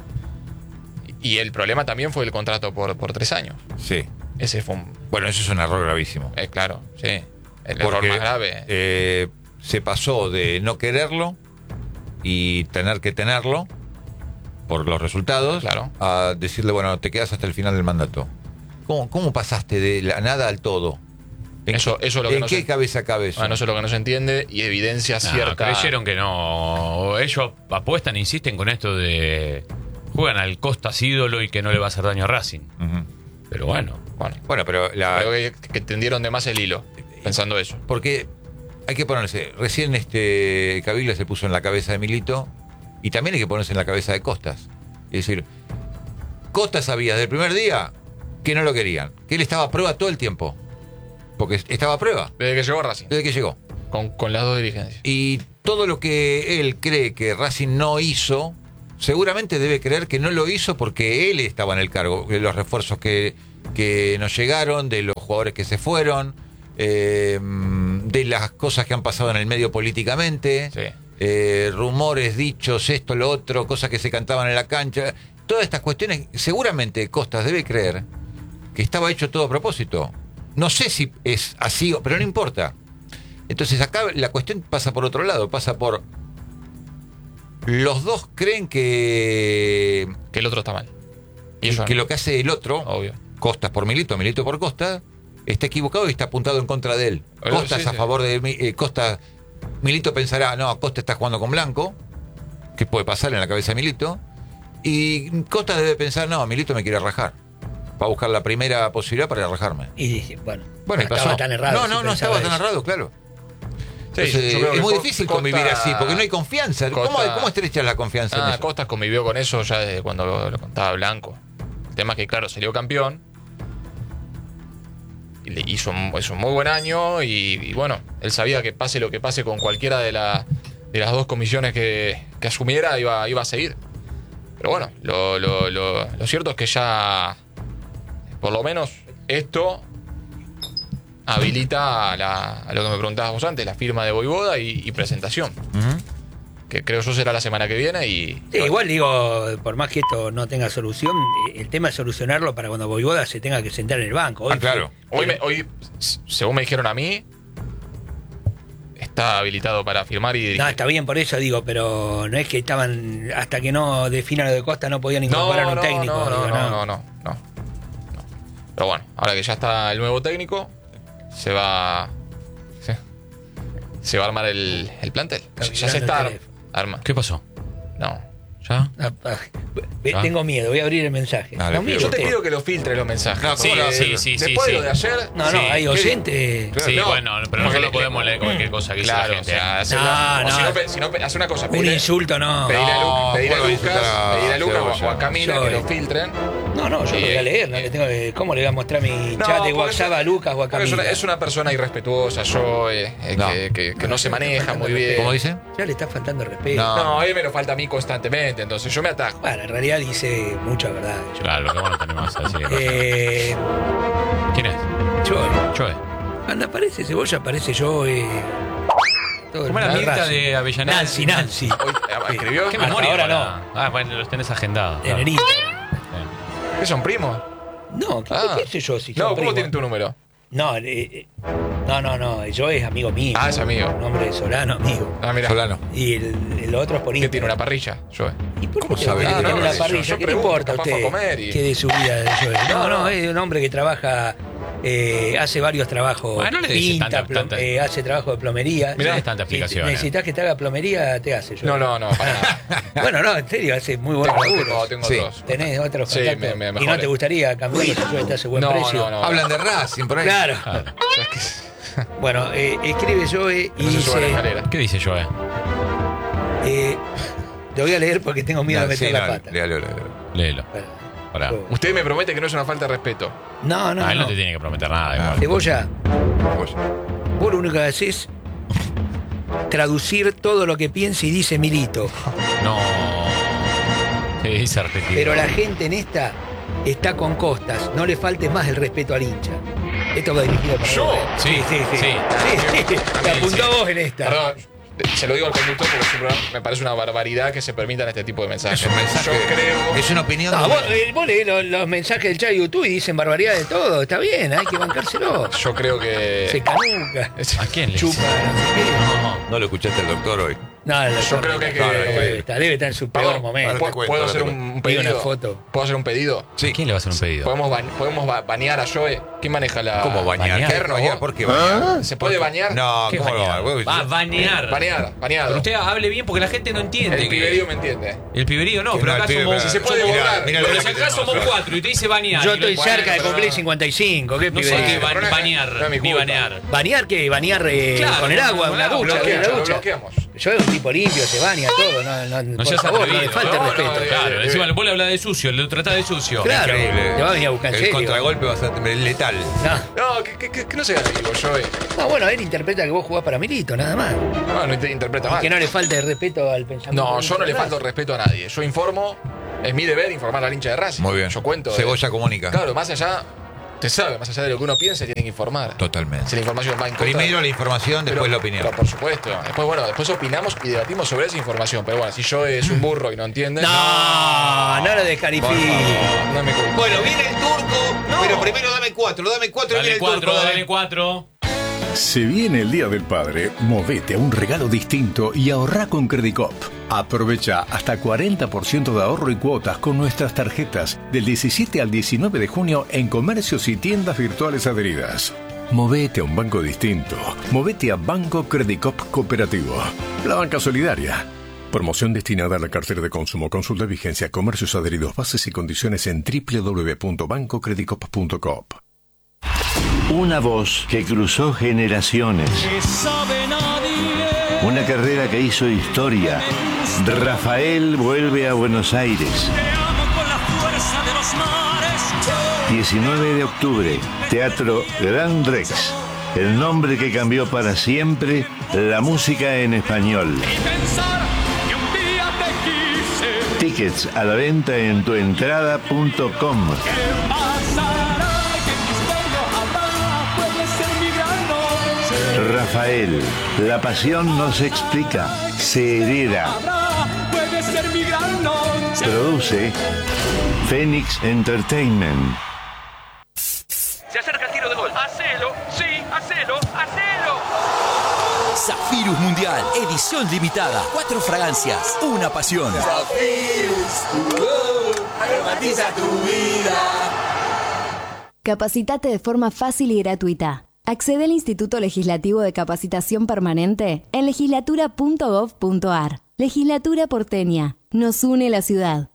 Speaker 3: Y el problema también fue el contrato por, por tres años.
Speaker 1: Sí.
Speaker 3: Ese fue un.
Speaker 1: Bueno, eso es un error gravísimo.
Speaker 3: eh, claro, sí. El error
Speaker 1: Porque,
Speaker 3: más grave.
Speaker 1: eh, se pasó de no quererlo y tener que tenerlo por los resultados
Speaker 3: Claro.
Speaker 1: a decirle, bueno, te quedas hasta el final del mandato. ¿Cómo, cómo pasaste de la nada al todo? ¿En,
Speaker 3: Eso-
Speaker 1: qué-
Speaker 3: eso es lo que
Speaker 1: ¿en
Speaker 3: no
Speaker 1: qué
Speaker 3: se-
Speaker 1: cabeza cabe eso?
Speaker 3: Bueno, eso es lo que no se entiende y evidencia
Speaker 2: No,
Speaker 3: cierta.
Speaker 2: creyeron que no. Ellos apuestan, insisten con esto de. Juegan al Costas ídolo y que no le va a hacer daño a Racing.
Speaker 1: Ujú.
Speaker 2: Pero bueno.
Speaker 3: Bueno,
Speaker 1: Bueno, pero la,
Speaker 3: creo que, que tendieron de más el hilo, pensando eso.
Speaker 1: porque hay que ponerse, recién este Caviglia se puso en la cabeza de Milito, y también hay que ponerse en la cabeza de Costas. Es decir, Costas sabía desde el primer día que no lo querían, que él estaba a prueba todo el tiempo, porque estaba a prueba
Speaker 3: Desde que llegó a Racing.
Speaker 1: desde que llegó.
Speaker 3: Con, con las dos dirigencias.
Speaker 1: Y todo lo que él cree que Racing no hizo, seguramente debe creer que no lo hizo porque él estaba en el cargo, de los refuerzos que, que nos llegaron, de los jugadores que se fueron, eh, de las cosas que han pasado en el medio políticamente,
Speaker 3: Sí.
Speaker 1: eh, rumores, dichos, esto, lo otro, cosas que se cantaban en la cancha. Todas estas cuestiones, seguramente Costas debe creer que estaba hecho todo a propósito. No sé si es así, pero no importa. Entonces acá la cuestión pasa por otro lado, pasa por... Los dos creen que,
Speaker 3: Que el otro está mal. Y
Speaker 1: que,
Speaker 3: ellos
Speaker 1: que
Speaker 3: no.
Speaker 1: lo que hace el otro,
Speaker 3: Obvio.
Speaker 1: Costas por Milito, Milito por Costas, está equivocado y está apuntado en contra de él.
Speaker 3: Eh,
Speaker 1: Costas
Speaker 3: sí,
Speaker 1: a
Speaker 3: sí.
Speaker 1: favor de eh, Costas. Milito pensará, no, Costas está jugando con Blanco, que puede pasar en la cabeza de Milito. Y Costas debe pensar, no, Milito me quiere rajar. Va a buscar la primera posibilidad para rajarme.
Speaker 6: Y dice, bueno,
Speaker 1: Bueno,
Speaker 6: no
Speaker 1: y pasó.
Speaker 6: estaba tan errado.
Speaker 1: No,
Speaker 6: si
Speaker 1: no, no
Speaker 6: pensaba
Speaker 1: estaba tan
Speaker 6: eso.
Speaker 1: errado, claro.
Speaker 3: Sí,
Speaker 1: Entonces,
Speaker 3: yo creo
Speaker 1: es
Speaker 3: que
Speaker 1: muy
Speaker 3: Co-
Speaker 1: difícil
Speaker 3: Costa-
Speaker 1: convivir así, porque no hay confianza. ¿Cómo,
Speaker 3: Costa-
Speaker 1: ¿Cómo estrechas la confianza en
Speaker 3: Ah,
Speaker 1: eso?
Speaker 3: Costas convivió con eso ya desde cuando lo, lo contaba Blanco. El tema es que, claro, salió campeón. Y le hizo, un- hizo un muy buen año. Y, y bueno, él sabía que pase lo que pase con cualquiera de, la, de las dos comisiones que, que asumiera, iba, iba a seguir. Pero bueno, lo, lo, lo, lo cierto es que ya, por lo menos, esto habilita a, la- a lo que me preguntabas vos antes, la firma de Voivoda y, y presentación.
Speaker 1: Ujú.
Speaker 3: Que creo yo será la semana que viene y...
Speaker 6: Sí, igual digo, por más que esto no tenga solución, el tema es solucionarlo para cuando Voivoda se tenga que sentar en el banco. Hoy
Speaker 1: Ah, claro.
Speaker 3: Hoy, me- hoy, s- según me dijeron a mí, está habilitado para firmar y dirigir.
Speaker 6: No, está bien por eso digo, pero no es que estaban, hasta que no definan lo de Costa no podían
Speaker 3: no,
Speaker 6: incorporar
Speaker 3: no,
Speaker 6: un técnico.
Speaker 3: no, no,
Speaker 6: digo,
Speaker 3: no, no, no, no. Pero bueno, ahora que ya está el nuevo técnico, se va... sí, se va a armar el, el plantel.
Speaker 6: Está
Speaker 3: Ya se
Speaker 6: mirando
Speaker 3: está
Speaker 6: el
Speaker 3: ar-
Speaker 6: teléfono.
Speaker 3: arma.
Speaker 2: ¿Qué pasó?
Speaker 3: No.
Speaker 2: ¿Ya?
Speaker 6: Ah, ah, ve-
Speaker 2: Ah.
Speaker 6: Tengo miedo, voy a abrir el mensaje.
Speaker 1: Dale,
Speaker 6: No, mire
Speaker 3: Yo te
Speaker 6: usted.
Speaker 3: pido que lo filtres los mensajes.
Speaker 1: No, ¿cómo
Speaker 2: Sí,
Speaker 1: lo va a hacer?
Speaker 2: sí, sí, sí,
Speaker 3: Después de
Speaker 2: sí.
Speaker 3: lo de ayer...
Speaker 6: No, no,
Speaker 2: Sí.
Speaker 6: hay oyentes.
Speaker 1: Claro,
Speaker 2: Sí,
Speaker 1: no.
Speaker 2: bueno, pero
Speaker 3: Porque
Speaker 2: nosotros
Speaker 3: le-
Speaker 2: podemos leer cualquier cosa que dice
Speaker 3: Claro,
Speaker 2: la
Speaker 3: o
Speaker 2: gente.
Speaker 3: sea, hacer
Speaker 6: No,
Speaker 3: una- o
Speaker 6: no.
Speaker 3: si no, pe- si no, pe- hace una cosa.
Speaker 6: Un
Speaker 3: pedirle-
Speaker 6: insulto, no.
Speaker 3: Pedirle a, Lu-
Speaker 1: No,
Speaker 3: pedirle a
Speaker 1: puedo
Speaker 3: Lucas,
Speaker 1: insultar a
Speaker 3: pedirle a Lucas o a-
Speaker 1: Cebolla.
Speaker 3: o a Camila
Speaker 6: Yo,
Speaker 3: que
Speaker 6: eh.
Speaker 3: lo filtren.
Speaker 6: No, no, yo
Speaker 3: Sí,
Speaker 6: lo voy a leer. No
Speaker 3: eh,
Speaker 6: le tengo que- ¿Cómo le voy a mostrar mi
Speaker 3: No,
Speaker 6: chat de
Speaker 3: porque
Speaker 6: WhatsApp
Speaker 3: es-
Speaker 6: a Lucas o a
Speaker 3: porque es
Speaker 6: Camila?
Speaker 3: una, es una persona irrespetuosa, yo, eh, eh,
Speaker 1: No.
Speaker 3: que, que- que no se
Speaker 6: ya le está
Speaker 3: maneja
Speaker 6: faltando
Speaker 3: muy bien.
Speaker 6: respeto.
Speaker 1: ¿Cómo dice?
Speaker 6: Ya le está faltando respeto.
Speaker 1: No.
Speaker 3: No, a él me lo falta a mí constantemente, entonces yo me atajo.
Speaker 6: Bueno, en realidad dice mucha verdad. Yo.
Speaker 2: Claro, qué bueno tenemos a decir.
Speaker 6: Eh,
Speaker 2: ¿Quién es?
Speaker 6: yo,
Speaker 2: Joe.
Speaker 6: Anda, aparece Cebolla, aparece yo. Eh, todo
Speaker 2: ¿Cómo era
Speaker 6: el
Speaker 2: Mirta
Speaker 6: Racing.
Speaker 2: de Avellaneda?
Speaker 6: Nancy, Nancy.
Speaker 3: Hoy, ah, ¿escribió?
Speaker 2: ¿Qué
Speaker 6: Hasta
Speaker 2: memoria?
Speaker 6: ahora
Speaker 2: para- Ah, bueno, los tenés agendados.
Speaker 6: En
Speaker 2: claro.
Speaker 6: el Instagram.
Speaker 2: Bien.
Speaker 3: ¿Qué son primos?
Speaker 6: No, ¿qué,
Speaker 3: Ah.
Speaker 6: qué sé yo? Si
Speaker 3: No,
Speaker 6: son
Speaker 3: ¿cómo
Speaker 6: primos?
Speaker 3: tienen tu número?
Speaker 6: No, eh, eh, no, no, no. Yo es amigo mío.
Speaker 3: Ah, es amigo.
Speaker 6: Nombre de Solano, amigo.
Speaker 3: Ah, mira.
Speaker 1: Solano.
Speaker 6: Y el, el otro es por
Speaker 3: ¿Qué
Speaker 6: Instagram.
Speaker 3: tiene una parrilla? Yo.
Speaker 6: ¿Y por qué
Speaker 1: ¿Cómo
Speaker 6: te
Speaker 1: sabe?
Speaker 6: tiene
Speaker 1: Ah,
Speaker 6: que
Speaker 1: no,
Speaker 6: tener una
Speaker 1: yo-
Speaker 6: parrilla?
Speaker 3: yo
Speaker 6: ¿Qué le
Speaker 3: pregunto,
Speaker 6: importa a
Speaker 3: capaz
Speaker 6: usted?
Speaker 3: para comer y-
Speaker 6: ¿Qué de su vida de Joel? No,
Speaker 3: No.
Speaker 6: no, es un hombre que trabaja, eh, hace varios trabajos.
Speaker 2: Bueno, no le dice
Speaker 6: pinta,
Speaker 2: tanta-
Speaker 6: plom-
Speaker 2: tanta-
Speaker 6: eh, hace trabajo de plomería.
Speaker 2: Mirá, tanta
Speaker 6: Si
Speaker 2: explicación,
Speaker 6: necesitas que te haga plomería, te hace yo.
Speaker 3: No, no, no, para nada.
Speaker 6: Bueno, no, en serio, hace muy buenos
Speaker 3: Tengo, tengo,
Speaker 6: laburos.
Speaker 3: tengo
Speaker 1: Sí.
Speaker 3: otros.
Speaker 6: Tenés otros
Speaker 3: Sí,
Speaker 6: contactos.
Speaker 3: me- me
Speaker 6: y no
Speaker 3: mejores.
Speaker 6: te gustaría cambiarlo si yo te hace buen
Speaker 3: No,
Speaker 6: precio.
Speaker 3: no, no.
Speaker 1: Hablan de Racing por ahí.
Speaker 6: Claro.
Speaker 2: Claro.
Speaker 3: Yo es que-
Speaker 6: Bueno, eh, escribe Joe y
Speaker 3: No se suba a la
Speaker 6: dice.
Speaker 3: escalera.
Speaker 2: ¿Qué dice Joe?
Speaker 6: Eh, te voy a leer porque tengo miedo
Speaker 1: No,
Speaker 6: de meter
Speaker 1: sí,
Speaker 6: la
Speaker 1: no,
Speaker 6: pata.
Speaker 1: léalo, léalo.
Speaker 2: Léelo.
Speaker 6: Para-
Speaker 2: Pará.
Speaker 6: yo-
Speaker 3: Usted me promete que no es una falta de respeto.
Speaker 6: No, no,
Speaker 2: Ah, él no
Speaker 6: no.
Speaker 2: te tiene que prometer nada.
Speaker 1: Ah.
Speaker 2: igual.
Speaker 6: Cebolla,
Speaker 1: Vos.
Speaker 6: vos lo único que haces es traducir todo lo que piensa y dice Milito.
Speaker 2: No. Sí, dice repetido.
Speaker 6: Pero la gente en esta está con Costas. No le faltes más el respeto al hincha. Esto va dirigido para
Speaker 3: ¿Yo?
Speaker 6: vos.
Speaker 2: Sí,
Speaker 6: sí, sí.
Speaker 2: sí.
Speaker 6: Sí, sí. Te apuntó a vos en esta.
Speaker 3: Perdón, se lo digo al conductor porque siempre me parece una barbaridad que se permitan este tipo de mensajes.
Speaker 1: Es un mensaje.
Speaker 3: Yo creo.
Speaker 1: Es una opinión.
Speaker 6: No,
Speaker 1: de-
Speaker 6: vos, eh, vos leés los, los mensajes del chat de YouTube y dicen barbaridad de todo. Está bien, hay que bancárselo.
Speaker 3: Yo creo que.
Speaker 6: Se canuca.
Speaker 3: Es-
Speaker 2: ¿A quién le
Speaker 6: Chupa,
Speaker 2: dice?
Speaker 6: no sé qué.
Speaker 2: No.
Speaker 1: No lo escuchaste al doctor hoy.
Speaker 6: No, el
Speaker 3: Yo creo que hay que-
Speaker 6: debe, estar, debe estar en su peor
Speaker 3: Perdón,
Speaker 6: momento.
Speaker 1: ahora te
Speaker 3: ¿puedo,
Speaker 1: cuento,
Speaker 3: ¿puedo
Speaker 1: ahora
Speaker 3: hacer
Speaker 1: te
Speaker 3: un
Speaker 6: Digo
Speaker 3: pedido?
Speaker 6: una foto.
Speaker 3: ¿Puedo hacer un pedido?
Speaker 1: Sí.
Speaker 2: ¿Quién le va a hacer un pedido?
Speaker 3: ¿Podemos, ba- podemos ba- banear a Joe? ¿Quién maneja la...?
Speaker 1: ¿Cómo bañar?
Speaker 2: bañar.
Speaker 1: ¿Qué bañar? ¿Por qué bañar?
Speaker 3: ¿Se puede bañar?
Speaker 1: No,
Speaker 2: ¿Qué
Speaker 1: ¿cómo lo
Speaker 2: bañar?
Speaker 1: hago?
Speaker 2: Va a banear.
Speaker 3: Banear, baneado.
Speaker 2: Pero usted hable bien porque la gente no entiende.
Speaker 3: El
Speaker 2: que-
Speaker 3: piberío me entiende.
Speaker 2: El piberío no,
Speaker 1: Que
Speaker 2: pero
Speaker 1: no, el
Speaker 2: acá
Speaker 1: pibe,
Speaker 2: somos.
Speaker 1: pero-
Speaker 3: Si se puede
Speaker 2: somos-
Speaker 3: borrar.
Speaker 1: Mira lo
Speaker 2: pero
Speaker 1: que
Speaker 2: si acá
Speaker 1: tenemos
Speaker 2: somos
Speaker 1: nosotros.
Speaker 2: cuatro y te dice bañar.
Speaker 6: Yo
Speaker 2: y lo-
Speaker 6: estoy cerca de
Speaker 3: pero
Speaker 6: cumplir
Speaker 3: no.
Speaker 6: cincuenta y cinco. ¿Qué
Speaker 2: No sé
Speaker 6: pibe?
Speaker 2: qué ba-
Speaker 3: pero no es-
Speaker 2: bañar,
Speaker 3: no es mi
Speaker 2: ni
Speaker 3: culpa.
Speaker 2: banear.
Speaker 6: ¿Bañar qué? ¿Bañar eh,
Speaker 2: Claro,
Speaker 6: con el agua?
Speaker 2: con
Speaker 6: ¿Una
Speaker 2: agua,
Speaker 6: ducha? ¿Qué?
Speaker 3: bloqueamos,
Speaker 6: ¿Una
Speaker 3: lo
Speaker 6: ducha?
Speaker 3: bloqueamos.
Speaker 6: Yo es un tipo limpio, se baña todo. No, no,
Speaker 2: No
Speaker 6: por
Speaker 2: seas
Speaker 6: favor, no
Speaker 2: atrevido,
Speaker 6: le falte
Speaker 2: no,
Speaker 6: respeto.
Speaker 3: no,
Speaker 2: Claro,
Speaker 3: eh,
Speaker 2: encima
Speaker 3: eh.
Speaker 2: vos le hablas de sucio, le tratás de sucio.
Speaker 6: Claro,
Speaker 1: Increíble.
Speaker 6: te va a venir a buscar en
Speaker 1: El
Speaker 6: serio.
Speaker 1: contragolpe va a ser letal.
Speaker 6: No.
Speaker 3: No, que, que, que- que no sea vivo, Joe.
Speaker 6: No, bueno, él interpreta que vos jugás para Milito, nada más.
Speaker 3: No, no te interpreta
Speaker 6: Y
Speaker 3: mal.
Speaker 6: que no le falte respeto al pensamiento.
Speaker 3: No,
Speaker 6: del
Speaker 3: yo no le
Speaker 6: hincha de
Speaker 3: falto el respeto a nadie. Yo informo, es mi deber informar al hincha de Racing.
Speaker 1: Muy bien.
Speaker 3: Yo cuento. de-
Speaker 1: Cebolla comunica.
Speaker 3: Claro, más allá, te sabe, más allá de lo que uno piense, tienen que informar.
Speaker 1: Totalmente.
Speaker 3: Si la información va en contra.
Speaker 1: Primero la información, después
Speaker 3: Pero-
Speaker 1: la opinión.
Speaker 3: Pero por supuesto. Después, bueno, después opinamos y debatimos sobre esa información. Pero bueno, si yo es un burro y no entiende.
Speaker 6: No, no lo descalifique.
Speaker 3: No es mi culpa.
Speaker 1: Bueno, viene el turco, pero primero dame cuatro, dame cuatro y
Speaker 2: Dale
Speaker 1: viene el
Speaker 2: cuatro,
Speaker 1: turco. dale.
Speaker 2: dale cuatro.
Speaker 7: Se viene el Día del Padre, movete a un regalo distinto y ahorrá con Credicop. Aprovecha hasta cuarenta por ciento de ahorro y cuotas con nuestras tarjetas del diecisiete al diecinueve de junio en comercios y tiendas virtuales adheridas. Movete a un banco distinto. Movete a Banco Credicop Cooperativo. La banca solidaria. Promoción destinada a la cartera de consumo. Consulta vigencia, comercios adheridos, bases y condiciones en doble u doble u doble u punto banco credicop punto com.
Speaker 8: Una voz que cruzó generaciones. Una carrera que hizo historia. Rafael vuelve a Buenos Aires. diecinueve de octubre, Teatro Gran Rex. El nombre que cambió para siempre la música en español. Tickets a la venta en tuentrada punto com. Rafael, la pasión no se explica, se hereda. Produce Phoenix Entertainment.
Speaker 9: Se acerca el tiro de gol. ¡Hacelo! ¡Sí! ¡Hacelo! ¡Hacelo!
Speaker 10: Zafirus Mundial, edición limitada. Cuatro fragancias, una pasión.
Speaker 11: Aromatiza tu vida.
Speaker 12: Capacitate de forma fácil y gratuita. Accede al Instituto Legislativo de Capacitación Permanente en legislatura punto gov punto ar. Legislatura porteña. Nos une la ciudad.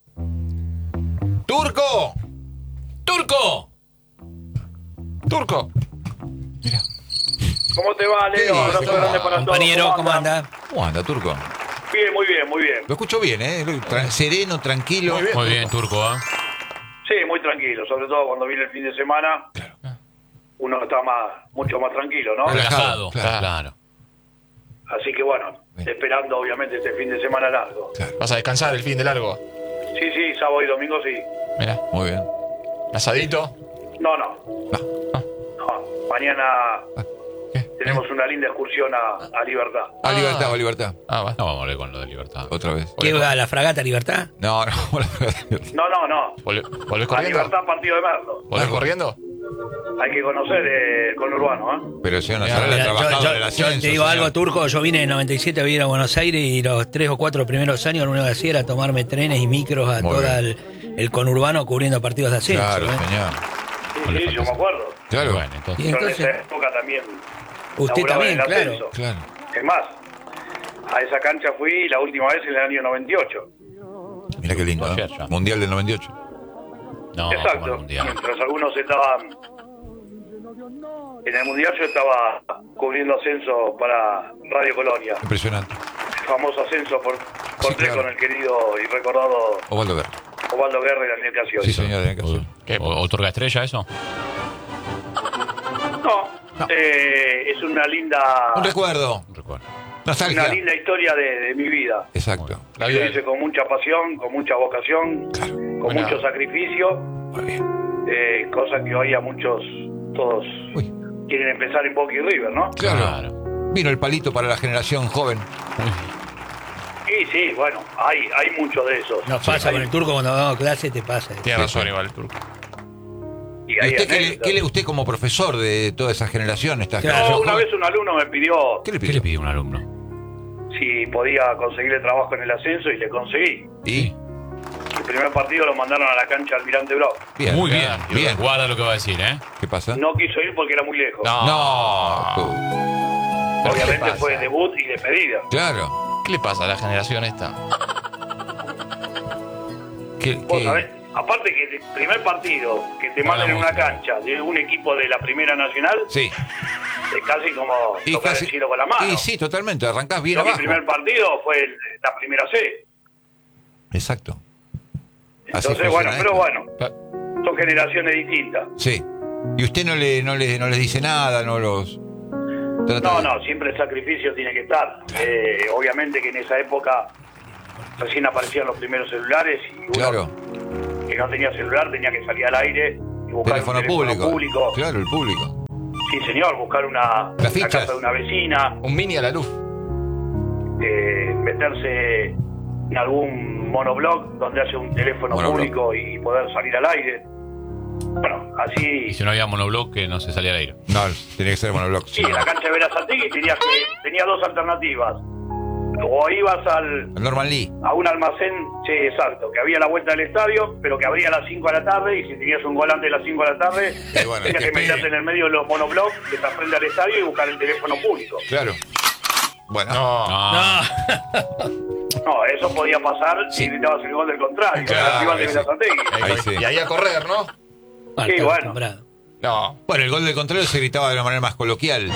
Speaker 1: ¡Turco!
Speaker 2: ¡Turco!
Speaker 3: ¡Turco!
Speaker 1: Mira.
Speaker 13: ¿Cómo te va, Leo?
Speaker 1: Sí,
Speaker 13: Abrazo
Speaker 1: ¿cómo
Speaker 13: grande
Speaker 1: va?
Speaker 13: para todos.
Speaker 6: Compañero, ¿cómo anda?
Speaker 1: ¿Cómo anda, Turco?
Speaker 13: Bien, muy bien, muy bien.
Speaker 1: Lo escucho bien, ¿eh? Tra- sereno, tranquilo.
Speaker 3: Muy bien.
Speaker 2: Muy bien, Turco, ¿eh?
Speaker 13: Sí, muy tranquilo, sobre todo cuando viene el fin de semana. Uno está más, mucho más tranquilo, ¿no?
Speaker 2: Relajado,
Speaker 1: Claro.
Speaker 2: claro.
Speaker 13: Así que bueno,
Speaker 1: Bien.
Speaker 13: esperando obviamente este fin de semana largo.
Speaker 3: ¿Vas a descansar el fin de largo?
Speaker 13: Sí, sí, sábado y domingo sí.
Speaker 3: Mira,
Speaker 1: Muy bien.
Speaker 3: asadito.
Speaker 13: No, no.
Speaker 1: No.
Speaker 13: No, mañana
Speaker 3: ¿Qué?
Speaker 13: tenemos una linda excursión a, a Libertad.
Speaker 1: A libertad, a libertad.
Speaker 3: Ah, va.
Speaker 2: No vamos a hablar con lo de libertad.
Speaker 1: Otra vez.
Speaker 6: ¿Qué va a la fragata Libertad?
Speaker 1: No, no.
Speaker 13: No, no, no.
Speaker 3: ¿Volve- ¿Volvés
Speaker 13: A
Speaker 3: corriendo?
Speaker 13: Libertad, partido de Merlo.
Speaker 3: ¿Volvés corriendo?
Speaker 13: Hay que conocer eh, el conurbano, ¿eh?
Speaker 1: Pero si una
Speaker 3: Mira,
Speaker 1: sala
Speaker 6: Mira, yo,
Speaker 1: trabajado
Speaker 6: yo-
Speaker 1: en el
Speaker 6: yo
Speaker 1: ascenso,
Speaker 6: te digo
Speaker 1: señor.
Speaker 6: algo, Turco. Yo vine en noventa y siete a vivir a Buenos Aires y los tres o cuatro primeros años lo único que hacía era tomarme trenes y micros a
Speaker 1: Muy
Speaker 6: todo
Speaker 1: bien.
Speaker 6: el, el conurbano cubriendo partidos de ascenso.
Speaker 1: Claro,
Speaker 6: ¿eh?
Speaker 1: señor.
Speaker 13: Sí, sí, yo me acuerdo.
Speaker 1: Claro.
Speaker 2: Bueno, entonces.
Speaker 6: Y
Speaker 13: Yo en
Speaker 6: entonces,
Speaker 13: esa época también.
Speaker 6: usted
Speaker 13: laburaba
Speaker 6: también,
Speaker 13: en el
Speaker 6: claro.
Speaker 13: ascenso.
Speaker 1: Claro.
Speaker 13: Es más, a esa cancha fui la última vez en el año noventa y ocho.
Speaker 1: Mira qué lindo,
Speaker 2: Ayer
Speaker 1: ¿eh?
Speaker 2: ya.
Speaker 1: Mundial del noventa y ocho.
Speaker 2: No, como el
Speaker 13: Exacto.
Speaker 2: mundial.
Speaker 13: Mientras algunos estaban en el mundial, yo estaba cubriendo ascenso para Radio Colonia.
Speaker 1: Impresionante.
Speaker 13: El famoso ascenso por, por
Speaker 1: Sí,
Speaker 13: tres
Speaker 1: claro.
Speaker 13: con el querido y recordado
Speaker 1: Osvaldo Guerra.
Speaker 13: Osvaldo Guerra y Daniel Casio.
Speaker 1: Sí, señor. en el caso.
Speaker 2: ¿Qué? ¿O- ¿Otorga estrella eso?
Speaker 13: No, eh, es una linda
Speaker 1: Un recuerdo.
Speaker 2: No recuerdo.
Speaker 1: Nostalgia.
Speaker 13: una linda historia de, de mi vida.
Speaker 1: Exacto.
Speaker 3: La
Speaker 13: Lo
Speaker 3: vida
Speaker 13: hice con mucha pasión, con mucha vocación,
Speaker 1: Claro.
Speaker 13: con
Speaker 3: Buena.
Speaker 13: mucho sacrificio,
Speaker 1: Muy bien.
Speaker 13: eh, cosa que hoy a muchos, todos
Speaker 1: Uy.
Speaker 13: quieren empezar en Boca y River, ¿no?
Speaker 1: Claro.
Speaker 2: Claro.
Speaker 1: Vino el palito para la generación joven.
Speaker 13: Y sí, bueno, hay, hay mucho de eso.
Speaker 6: Nos pasa con el Turco cuando damos clase, te pasa.
Speaker 3: Tiene razón igual el Turco.
Speaker 13: Y
Speaker 1: ¿Y
Speaker 13: hay
Speaker 1: usted, qué le,
Speaker 13: anécdotas.
Speaker 1: qué le- usted como profesor de toda esa generación? Esta
Speaker 6: Claro.
Speaker 13: No,
Speaker 1: generación
Speaker 13: una
Speaker 1: joven,
Speaker 13: vez un alumno me pidió,
Speaker 1: ¿Qué le
Speaker 2: ¿Qué
Speaker 1: pidió?
Speaker 2: le pide un alumno?
Speaker 13: si podía conseguirle trabajo en el ascenso y le conseguí.
Speaker 1: ¿Y?
Speaker 13: El primer partido lo mandaron a la cancha Almirante Brown.
Speaker 1: Bien,
Speaker 2: Muy bien,
Speaker 1: bien.
Speaker 2: bien. Guarda lo que va a decir, ¿eh?
Speaker 1: ¿Qué pasa?
Speaker 13: No quiso ir porque era muy lejos.
Speaker 2: No.
Speaker 1: No.
Speaker 13: Obviamente fue debut y despedida.
Speaker 1: Claro.
Speaker 3: ¿Qué le pasa a la generación esta?
Speaker 1: ¿Qué,
Speaker 13: Vos
Speaker 1: qué?
Speaker 13: sabés, aparte que el primer partido que te
Speaker 2: Para
Speaker 13: manden
Speaker 2: la
Speaker 13: en una
Speaker 2: música.
Speaker 13: cancha de un equipo de la Primera Nacional,
Speaker 1: Sí.
Speaker 13: es casi como
Speaker 1: Y
Speaker 13: tocar
Speaker 1: casi-
Speaker 13: el cielo con la mano.
Speaker 1: Y sí, totalmente. Arrancás bien
Speaker 13: Yo, mi
Speaker 1: abajo.
Speaker 13: primer partido fue el- la primera C.
Speaker 1: Exacto. Así
Speaker 13: Entonces, bueno,
Speaker 1: funciona
Speaker 13: pero
Speaker 1: esto.
Speaker 13: bueno, son generaciones distintas.
Speaker 1: Sí. ¿Y usted no le, no le, no les dice nada? ¿No los trata
Speaker 13: No,
Speaker 1: de-
Speaker 13: no, siempre el sacrificio tiene que estar. Eh, obviamente que en esa época recién aparecían los primeros celulares y uno
Speaker 1: Claro.
Speaker 13: que no tenía celular tenía que salir al aire y buscar
Speaker 1: Teléfono,
Speaker 13: un teléfono
Speaker 1: público.
Speaker 13: público.
Speaker 1: Claro, el público.
Speaker 13: Sí, señor, buscar una,
Speaker 1: Las
Speaker 13: la
Speaker 1: fichas.
Speaker 13: casa de una vecina,
Speaker 3: Un mini a la luz.
Speaker 13: eh, meterse en algún monoblog donde haya un teléfono
Speaker 1: Monoblog.
Speaker 13: público y poder salir al aire. Bueno, así...
Speaker 2: Y si no había monoblog, que no se salía al aire.
Speaker 1: No, tiene que ser monobloc.
Speaker 13: Sí, en la cancha de Verazategui tenías que, tenía dos alternativas. O ibas al,
Speaker 1: Norman Lee.
Speaker 13: a un almacén, sí, exacto, que había a la vuelta del estadio, pero que abría a las cinco de la tarde, y si tenías un volante a las cinco de la tarde,
Speaker 1: Y bueno,
Speaker 13: tenías
Speaker 1: que
Speaker 13: que meterte
Speaker 1: espere.
Speaker 13: en el medio de los monoblogs que está frente al estadio y buscar el teléfono público.
Speaker 1: Claro. Bueno.
Speaker 3: No.
Speaker 2: No.
Speaker 13: No, eso podía pasar si gritabas el gol del contrario,
Speaker 1: Claro,
Speaker 13: el rival de
Speaker 1: sí.
Speaker 13: Verazategui.
Speaker 1: Ahí sí.
Speaker 3: Y ahí a correr, ¿no?
Speaker 6: Ah,
Speaker 13: Sí,
Speaker 6: está
Speaker 13: bueno.
Speaker 6: acostumbrado.
Speaker 3: No.
Speaker 1: Bueno, el gol del contrario se gritaba de una manera más coloquial.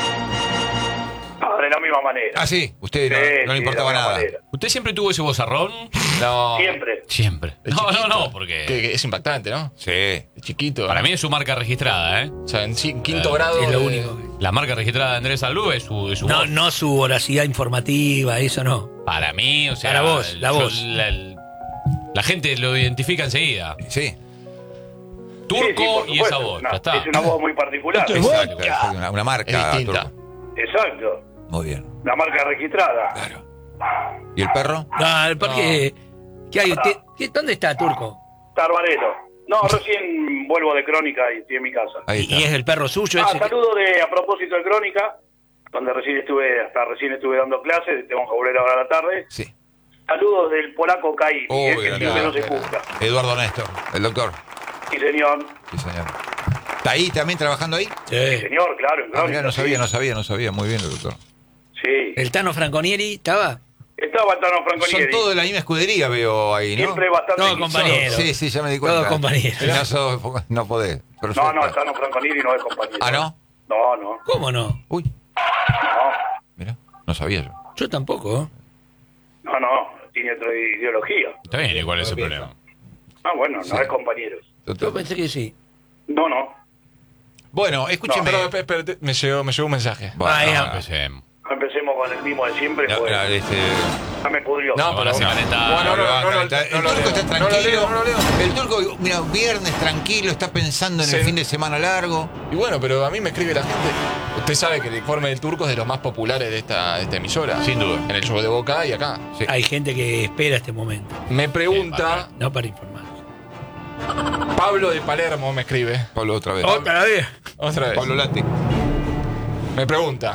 Speaker 13: Ah, de la misma manera.
Speaker 1: Ah, sí. Usted no,
Speaker 13: Sí,
Speaker 1: no
Speaker 13: sí,
Speaker 1: le
Speaker 13: de
Speaker 1: importaba
Speaker 13: la misma
Speaker 1: nada.
Speaker 13: manera.
Speaker 2: ¿Usted siempre tuvo ese vozarrón?
Speaker 3: No.
Speaker 13: Siempre.
Speaker 2: Siempre.
Speaker 3: De
Speaker 2: No, no,
Speaker 3: chiquito.
Speaker 2: no, porque
Speaker 3: Que, que es impactante, ¿no?
Speaker 1: Sí.
Speaker 3: De chiquito.
Speaker 2: para mí es su marca registrada, ¿eh?
Speaker 3: O sea, en ci- quinto
Speaker 2: Eh,
Speaker 3: grado.
Speaker 6: Es lo
Speaker 3: de-
Speaker 6: único. que-
Speaker 2: La marca registrada de Andrés Salú es su, es su
Speaker 6: No,
Speaker 2: voz.
Speaker 6: no su voracidad informativa, eso no.
Speaker 2: Para mí, o sea.
Speaker 6: Para vos, la
Speaker 2: yo-
Speaker 6: voz.
Speaker 2: La, el- la gente lo identifica enseguida.
Speaker 1: Sí.
Speaker 2: Turco
Speaker 13: Sí, sí, por
Speaker 2: y esa
Speaker 13: supuesto.
Speaker 2: voz.
Speaker 13: Una-
Speaker 2: ya está.
Speaker 13: Es una voz muy particular.
Speaker 1: Exacto. claro, Una, una marca.
Speaker 3: Es distinta.
Speaker 1: Turco.
Speaker 13: Exacto.
Speaker 1: Muy bien.
Speaker 13: La marca registrada.
Speaker 1: Claro. ¿Y el perro?
Speaker 6: No, el parque. ¿Qué hay? ¿Qué- qué- ¿Dónde está Turco?
Speaker 13: Tarbarelo. No, recién vuelvo de Crónica y estoy en mi casa.
Speaker 1: Ahí
Speaker 6: ¿Y, y es
Speaker 1: está.
Speaker 6: el perro suyo?
Speaker 13: Ah,
Speaker 6: ese que-
Speaker 13: saludo de, a propósito de Crónica, donde recién estuve, hasta recién estuve dando clases, tengo que volver ahora a la tarde.
Speaker 1: Sí.
Speaker 13: Saludos del polaco Caí,
Speaker 1: Oh,
Speaker 13: que
Speaker 1: bien,
Speaker 13: siempre no
Speaker 1: bien.
Speaker 13: se juzga.
Speaker 1: Eduardo Néstor, el doctor.
Speaker 13: Sí, señor.
Speaker 1: Sí, señor. ¿Está ahí también trabajando ahí?
Speaker 13: Sí,
Speaker 6: Sí.
Speaker 13: señor, claro, en
Speaker 1: Ah,
Speaker 13: Crónica.
Speaker 1: mirá, no
Speaker 13: sí.
Speaker 1: sabía, no sabía, no sabía. Muy bien el doctor.
Speaker 13: Sí.
Speaker 6: ¿El Tano Franconieri estaba?
Speaker 13: Estaba Tano
Speaker 1: Son
Speaker 13: Franconieri.
Speaker 1: todos de la misma escudería, veo ahí, ¿no?
Speaker 13: Siempre bastante...
Speaker 6: Todos compañeros.
Speaker 1: Sí, sí, ya me di cuenta.
Speaker 6: Todos compañeros.
Speaker 1: Si no, sos- no podés.
Speaker 13: No,
Speaker 1: Perfecto.
Speaker 13: no, Tano Franconieri no es compañero.
Speaker 1: Ah, ¿no?
Speaker 13: No, no,
Speaker 6: ¿Cómo no?
Speaker 1: Uy,
Speaker 13: no.
Speaker 1: mira, no sabía yo.
Speaker 6: Yo tampoco. ¿eh?
Speaker 13: No, no, tiene otra ideología.
Speaker 2: Está bien, ¿y cuál es el problema?
Speaker 13: Ah, bueno, no
Speaker 1: Sí.
Speaker 13: es compañero.
Speaker 6: Yo pensé que sí.
Speaker 13: No, no.
Speaker 1: Bueno,
Speaker 3: No,
Speaker 1: escúcheme.
Speaker 3: pero, pero, pero, me, llegó, me llegó un mensaje.
Speaker 1: Bueno,
Speaker 6: Ah, ya.
Speaker 2: Empecemos.
Speaker 13: Empecemos con el mismo de siempre,
Speaker 1: no,
Speaker 13: pues
Speaker 1: no, este,
Speaker 13: ya me pudrió.
Speaker 3: No,
Speaker 2: Van a
Speaker 3: pero-
Speaker 2: hacer calentar.
Speaker 3: Bueno, no, no, no, no,
Speaker 1: el
Speaker 3: no,
Speaker 1: turco
Speaker 3: no lo leo.
Speaker 1: está
Speaker 3: No lo
Speaker 1: tranquilo.
Speaker 3: leo, no lo leo.
Speaker 1: El turco, mira, viernes tranquilo, está pensando en el
Speaker 3: Sí.
Speaker 1: fin de semana largo.
Speaker 3: Y bueno, pero a mí me escribe la gente. Usted sabe que el informe del Turco es de los más populares de esta, de esta emisora.
Speaker 2: Sin duda.
Speaker 3: En el show de Boca y acá.
Speaker 1: Sí.
Speaker 6: Hay gente que espera este momento,
Speaker 3: Me pregunta,
Speaker 6: no para informar.
Speaker 3: Pablo de Palermo me escribe.
Speaker 1: Pablo, otra vez.
Speaker 6: ¿Otra vez?
Speaker 3: Otra vez.
Speaker 1: Pablo Lati.
Speaker 3: Me pregunta.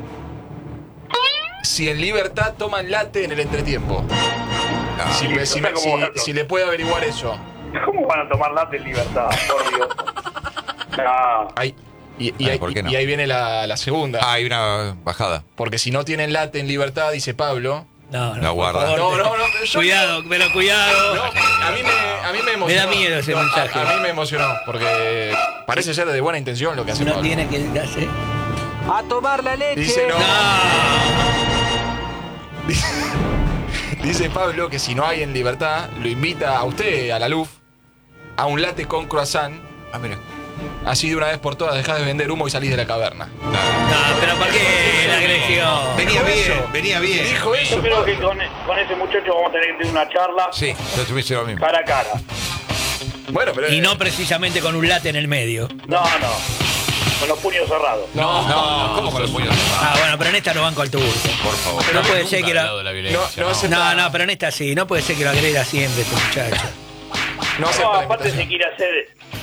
Speaker 3: Si en Libertad toman late en el entretiempo.
Speaker 1: Ah,
Speaker 3: Si, me- si me- si- si le puede averiguar eso.
Speaker 13: ¿Cómo van a tomar late en libertad? Por Dios. No.
Speaker 3: Ahí, y, y
Speaker 1: Ay,
Speaker 3: ahí,
Speaker 1: ¿por qué no?
Speaker 3: y ahí viene la, la segunda.
Speaker 1: Ah, hay una bajada.
Speaker 3: Porque si no tienen late en Libertad, dice Pablo.
Speaker 6: No, no.
Speaker 1: No,
Speaker 6: por
Speaker 1: guarda.
Speaker 6: favor,
Speaker 3: No,
Speaker 6: te-
Speaker 3: no, no, pero yo-
Speaker 6: Cuidado, pero cuidado.
Speaker 3: No, a mí me, a mí me emocionó.
Speaker 6: Me da miedo ese
Speaker 3: No, a-
Speaker 6: mensaje.
Speaker 3: A, mí me emocionó, porque parece ser de buena intención lo que hace
Speaker 6: No
Speaker 3: Pablo.
Speaker 6: tiene que hacer.
Speaker 11: A tomar la leche.
Speaker 3: Dice, no.
Speaker 6: No.
Speaker 3: Dice, dice Pablo que si no hay en Libertad, lo invita a usted, a la Luf, a un latte con croissant.
Speaker 1: Ah, mira.
Speaker 3: Así de una vez por todas dejás de vender humo y salís de la caverna.
Speaker 6: No, pero ¿para qué la agresión?
Speaker 1: Venía
Speaker 3: Dijo
Speaker 1: bien,
Speaker 3: eso.
Speaker 1: venía bien.
Speaker 3: Dijo eso.
Speaker 13: Yo creo que con, con ese muchacho vamos a tener que tener una charla
Speaker 1: Sí, yo tuviese lo mismo.
Speaker 13: cara a cara.
Speaker 3: Bueno, pero.
Speaker 6: Y no precisamente con un late en el medio.
Speaker 13: No, no. Con los puños cerrados.
Speaker 3: No,
Speaker 1: No, ¿cómo con los puños cerrados?
Speaker 6: Ah, bueno, pero en esta lo banco al turco.
Speaker 1: Por favor.
Speaker 6: No puede
Speaker 2: Nunca
Speaker 6: ser que
Speaker 2: al
Speaker 6: la-
Speaker 2: lado de la violencia,
Speaker 3: No, no hace-
Speaker 6: No, no, pero en esta sí. No puede ser que lo agreda siempre este muchacho.
Speaker 3: No,
Speaker 13: No,
Speaker 3: acepta la
Speaker 13: aparte se
Speaker 3: invitación.
Speaker 13: quiere hacer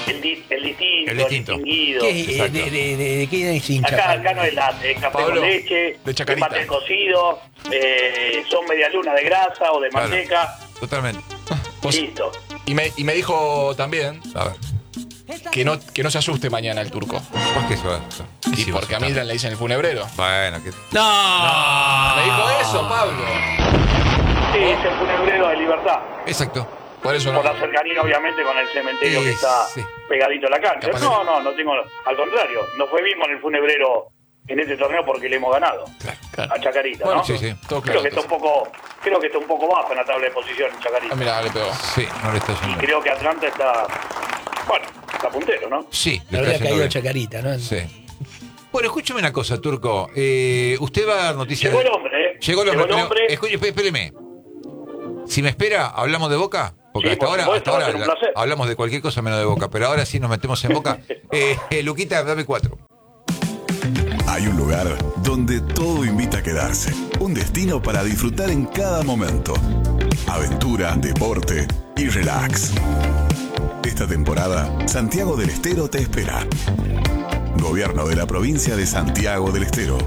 Speaker 13: el, di- el distinto,
Speaker 1: El
Speaker 13: el,
Speaker 1: distinto.
Speaker 13: distinguido.
Speaker 6: ¿Qué es, de, de, de, de, de quién es hincha?
Speaker 13: Acá,
Speaker 6: Pablo?
Speaker 13: acá no es la de café
Speaker 3: Pablo,
Speaker 13: con leche,
Speaker 3: de Chacarita.
Speaker 13: mate cocido, eh, son media luna de grasa o de
Speaker 1: Claro.
Speaker 13: manteca.
Speaker 1: Totalmente.
Speaker 3: Vos-
Speaker 13: Listo.
Speaker 3: Y me, y me dijo también
Speaker 1: A ver,
Speaker 3: que no, que no se asuste mañana el turco.
Speaker 1: ¿por qué se va?
Speaker 3: Y
Speaker 1: Sí,
Speaker 3: porque a
Speaker 1: vos
Speaker 3: Mildred le dicen el funebrero.
Speaker 1: estás- Bueno, que...
Speaker 6: ¡No!
Speaker 3: Me dijo eso, Pablo.
Speaker 13: Sí, es el funebrero de Libertad.
Speaker 1: Exacto.
Speaker 3: Por eso no.
Speaker 13: Por la cercanía, obviamente, con el cementerio
Speaker 1: Sí,
Speaker 13: que está
Speaker 1: sí.
Speaker 13: pegadito a la cancha.
Speaker 3: Capaz
Speaker 13: No, no, no tengo. Al contrario, no fue bien con el funebrero en este torneo porque le hemos ganado
Speaker 3: Claro.
Speaker 13: a Chacarita,
Speaker 3: Bueno,
Speaker 13: ¿no?
Speaker 1: sí, sí.
Speaker 3: Todo
Speaker 13: Creo
Speaker 3: claro.
Speaker 13: que está un poco, creo que está un poco bajo en la tabla de posiciones Chacarita.
Speaker 3: Ah, mira, le pegó.
Speaker 1: Sí, no le está
Speaker 13: Y
Speaker 1: yendo.
Speaker 13: creo que Atlanta está, bueno, está puntero, ¿no?
Speaker 1: Sí, le
Speaker 6: Le habría
Speaker 1: está
Speaker 6: caído
Speaker 1: yendo bien.
Speaker 6: Chacarita, ¿no?
Speaker 1: Sí. Bueno, escúcheme una cosa, Turco. Eh, usted va a dar noticias.
Speaker 13: Llegó
Speaker 1: de-
Speaker 13: el hombre, ¿eh?
Speaker 1: Llegó el hombre.
Speaker 13: Llegó el
Speaker 1: pero-
Speaker 13: hombre.
Speaker 1: escuche, espé- espéreme. Si me espera, hablamos de Boca. Porque
Speaker 13: Sí,
Speaker 1: hasta
Speaker 13: por
Speaker 1: ahora,
Speaker 13: supuesto,
Speaker 1: hasta
Speaker 13: va a
Speaker 1: ahora
Speaker 13: ser un
Speaker 1: la-
Speaker 13: placer.
Speaker 1: hablamos de cualquier cosa menos de Boca. Pero ahora sí nos metemos en Boca. Eh, eh, Luquita, dame cuatro.
Speaker 14: Hay un lugar donde todo invita a quedarse. Un destino para disfrutar en cada momento. Aventura, deporte y relax. Esta temporada, Santiago del Estero te espera. Gobierno de la provincia de Santiago del Estero.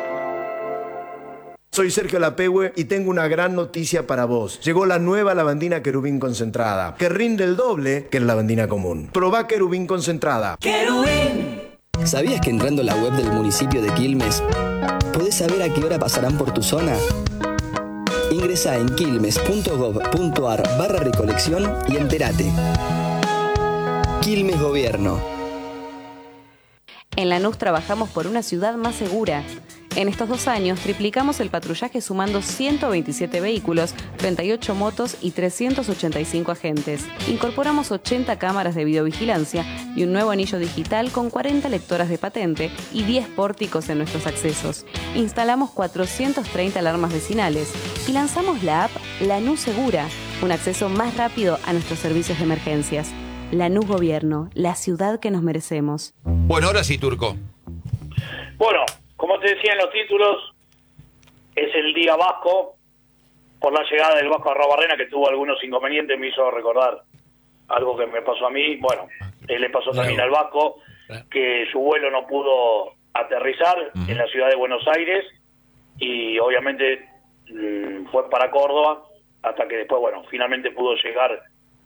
Speaker 15: Soy Sergio Lapehue y tengo una gran noticia para vos. Llegó la nueva lavandina Querubín concentrada, que rinde el doble que la lavandina común. Probá Querubín concentrada.
Speaker 16: ¿Sabías que entrando a la web del municipio de Quilmes podés saber a qué hora pasarán por tu zona? Ingresa en quilmes.gov.ar barra recolección y entérate. Quilmes Gobierno.
Speaker 17: En Lanús trabajamos por una ciudad más segura. En estos dos años triplicamos el patrullaje sumando ciento veintisiete vehículos, treinta y ocho motos y trescientos ochenta y cinco agentes. Incorporamos ochenta cámaras de videovigilancia y un nuevo anillo digital con cuarenta lectoras de patente y diez pórticos en nuestros accesos. Instalamos cuatrocientas treinta alarmas vecinales y lanzamos la app Lanús Segura, un acceso más rápido a nuestros servicios de emergencias. Lanús Gobierno, la ciudad que nos merecemos.
Speaker 1: Bueno, ahora sí, Turco.
Speaker 13: Bueno, como te decía en los títulos, es el día vasco, por la llegada del Vasco Arrobarrena, que tuvo algunos inconvenientes, me hizo recordar algo que me pasó a mí, bueno, eh, le pasó también al Vasco, que su vuelo no pudo aterrizar en la ciudad de Buenos Aires, y obviamente mmm, fue para Córdoba, hasta que después, bueno, finalmente pudo llegar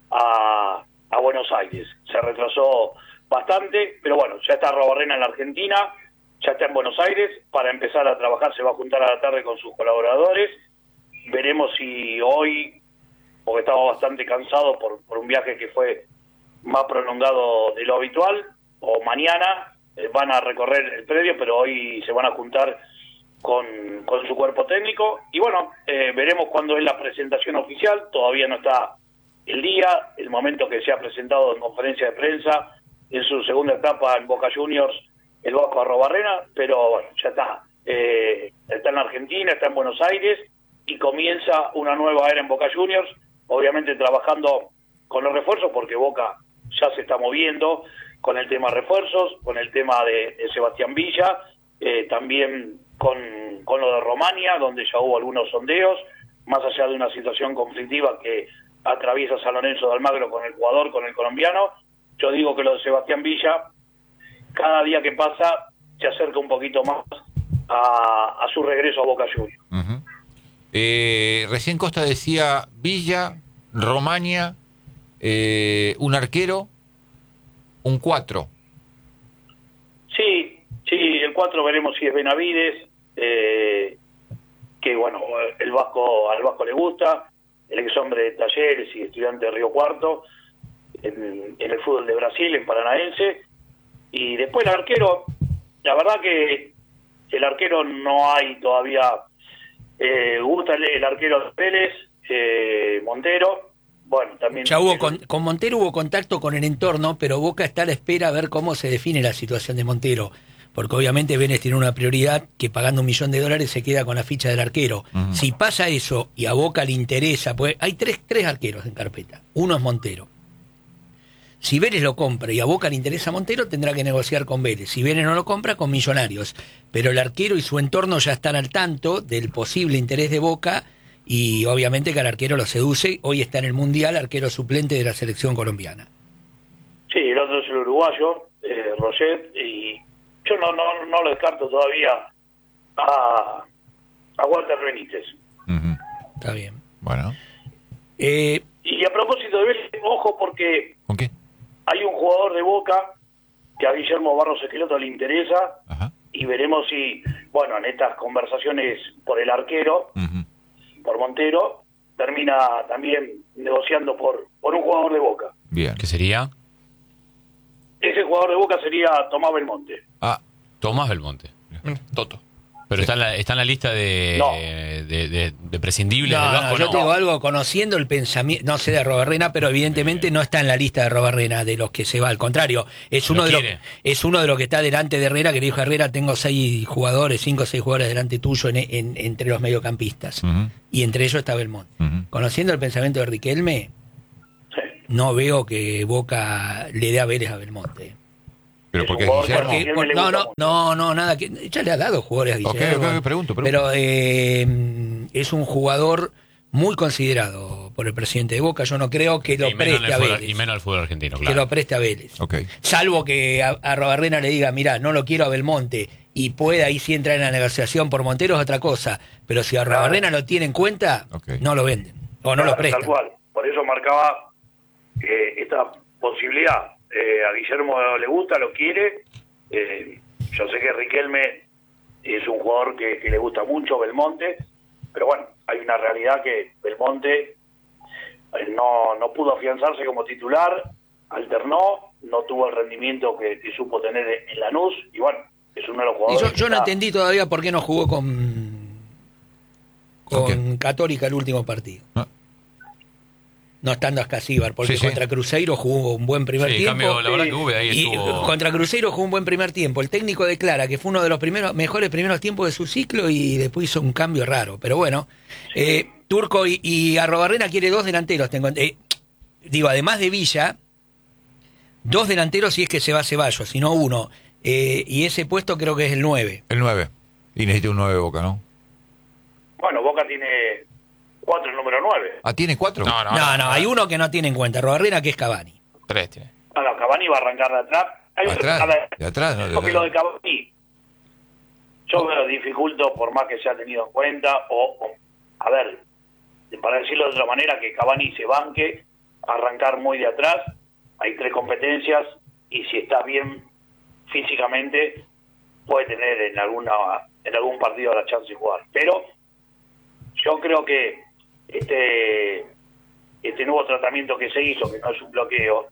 Speaker 13: a, a Buenos Aires. Se retrasó bastante, pero bueno, ya está Arrobarrena en la Argentina, ya está en Buenos Aires, para empezar a trabajar se va a juntar a la tarde con sus colaboradores. Veremos si hoy, porque estaba bastante cansado por, por un viaje que fue más prolongado de lo habitual, o mañana eh, van a recorrer el predio, pero hoy se van a juntar con, con su cuerpo técnico. Y bueno, eh, veremos cuándo es la presentación oficial, todavía no está el día, el momento que se ha presentado en conferencia de prensa, en su segunda etapa en Boca Juniors, el Vasco Arrobarrena, pero bueno, ya está. Eh, está en Argentina, está en Buenos Aires y comienza una nueva era en Boca Juniors, obviamente trabajando con los refuerzos, porque Boca ya se está moviendo con el tema refuerzos, con el tema de, de Sebastián Villa, eh, también con, con lo de Romania, donde ya hubo algunos sondeos, más allá de una situación conflictiva que atraviesa San Lorenzo de Almagro con el jugador, con el colombiano. Yo digo que lo de Sebastián Villa, cada día que pasa, se acerca un poquito más a, a su regreso a Boca Juniors.
Speaker 1: Uh-huh. eh, recién Costa decía Villa, Romania, eh, un arquero, un cuatro.
Speaker 13: Sí, sí, el cuatro veremos si es Benavides, eh, que bueno, el Vasco, al Vasco le gusta, el ex hombre de Talleres y estudiante de Río Cuarto, en, en el fútbol de Brasil, en Paranaense. Y después el arquero, la verdad que el arquero no hay todavía, eh, gusta el, el arquero de Vélez, eh, Montero, bueno, también...
Speaker 6: Ya hubo con, con Montero hubo contacto con el entorno, pero Boca está a la espera a ver cómo se define la situación de Montero, porque obviamente Vélez tiene una prioridad que pagando un millón de dólares se queda con la ficha del arquero. Uh-huh. Si pasa eso y a Boca le interesa, pues hay tres, tres arqueros en carpeta, uno es Montero. Si Vélez lo compra y a Boca le interesa Montero, tendrá que negociar con Vélez. Si Vélez no lo compra, con Millonarios. Pero el arquero y su entorno ya están al tanto del posible interés de Boca y obviamente que al arquero lo seduce. Hoy está en el Mundial, arquero suplente de la selección colombiana.
Speaker 13: Sí, el otro es el uruguayo, eh, Roget, y yo no, no, no lo descarto todavía a, a Walter Benítez.
Speaker 1: Uh-huh.
Speaker 6: Está bien.
Speaker 1: Bueno.
Speaker 13: Eh, y a propósito de Vélez, ojo porque
Speaker 1: ¿con qué?
Speaker 13: Hay un jugador de Boca que a Guillermo Barros Esqueloto le interesa.
Speaker 1: Ajá.
Speaker 13: Y veremos si, bueno, en estas conversaciones por el arquero, uh-huh. por Montero, termina también negociando por, por un jugador de Boca.
Speaker 1: Bien.
Speaker 2: ¿Qué sería?
Speaker 13: Ese jugador de Boca sería Tomás Belmonte.
Speaker 1: Ah,
Speaker 2: Tomás Belmonte.
Speaker 3: Mm, Toto.
Speaker 2: Pero sí. está, en la, está en la lista de,
Speaker 13: no.
Speaker 2: de, de, de prescindibles
Speaker 6: no,
Speaker 2: del Vasco.
Speaker 6: No, yo
Speaker 2: no.
Speaker 6: te digo algo, conociendo el pensamiento, no sé de Arrobarrena, pero evidentemente no está en la lista de Arrobarrena de los que se va. Al contrario, es uno, de los, es uno de los que está delante de Herrera, que le dijo a Herrera, tengo seis jugadores, cinco o seis jugadores delante tuyo en, en, entre los mediocampistas. Uh-huh. Y entre ellos está Belmonte. Uh-huh. Conociendo el pensamiento de Riquelme, sí. no veo que Boca le dé a Vélez a Belmonte.
Speaker 1: Pero porque,
Speaker 6: porque por, no, no, no, no, nada, que ya le ha dado jugadores a Guillermo.
Speaker 1: Okay, okay, pregunto, pregunto.
Speaker 6: Pero eh, es un jugador muy considerado por el presidente de Boca. Yo no creo que lo preste a
Speaker 2: fútbol,
Speaker 6: Vélez.
Speaker 2: Y menos al fútbol argentino, claro.
Speaker 6: Que lo preste a Vélez.
Speaker 1: Okay.
Speaker 6: Salvo que a, a Robarrena le diga, mirá, no lo quiero a Belmonte y pueda ahí sí entrar en la negociación por Montero es otra cosa. Pero si a Robarrena lo tiene en cuenta, okay. no lo venden o no
Speaker 13: claro,
Speaker 6: lo prestan.
Speaker 13: Tal cual. Por eso marcaba eh, esta posibilidad. Eh, a Guillermo le gusta, lo quiere. Eh, yo sé que Riquelme es un jugador que, que le gusta mucho, Belmonte, pero bueno, hay una realidad que Belmonte eh, no, no pudo afianzarse como titular, alternó, no tuvo el rendimiento que, que supo tener en Lanús, y bueno, es uno de los jugadores.
Speaker 6: Y yo, yo no entendí todavía por qué no jugó con, con okay. Católica el último partido. ¿Ah? No estando Ascasíbar, porque sí, contra sí. Cruzeiro jugó un buen primer
Speaker 2: sí,
Speaker 6: tiempo.
Speaker 2: Cambio, la verdad que hubo, ahí
Speaker 6: y
Speaker 2: estuvo...
Speaker 6: contra Cruzeiro jugó un buen primer tiempo. El técnico declara que fue uno de los primeros mejores primeros tiempos de su ciclo y después hizo un cambio raro. Pero bueno, sí. eh, Turco y, y Arrobarrena quiere dos delanteros. Tengo, eh, digo, además de Villa, dos delanteros si es que se va Ceballos, sino uno. Eh, y ese puesto creo que es el nueve.
Speaker 1: El nueve. Y necesita un nueve Boca, ¿no?
Speaker 13: Bueno, Boca tiene... cuatro el número nueve.
Speaker 1: Ah, ¿tiene cuatro?
Speaker 6: No, no, no, no, no hay uno que no tiene en cuenta, Robarrena, que es Cavani.
Speaker 3: Tres tiene.
Speaker 13: No, no, Cavani va a arrancar de atrás. Hay
Speaker 1: ¿Atrás?
Speaker 13: A ver,
Speaker 1: ¿De atrás? No, de
Speaker 13: porque
Speaker 1: atrás.
Speaker 13: lo de Cavani, yo veo dificulto por más que se ha tenido en cuenta, o, o, a ver, para decirlo de otra manera, que Cavani se banque, arrancar muy de atrás, hay tres competencias, y si está bien físicamente, puede tener en alguna en algún partido la chance de jugar. Pero yo creo que este este nuevo tratamiento que se hizo, que no es un bloqueo,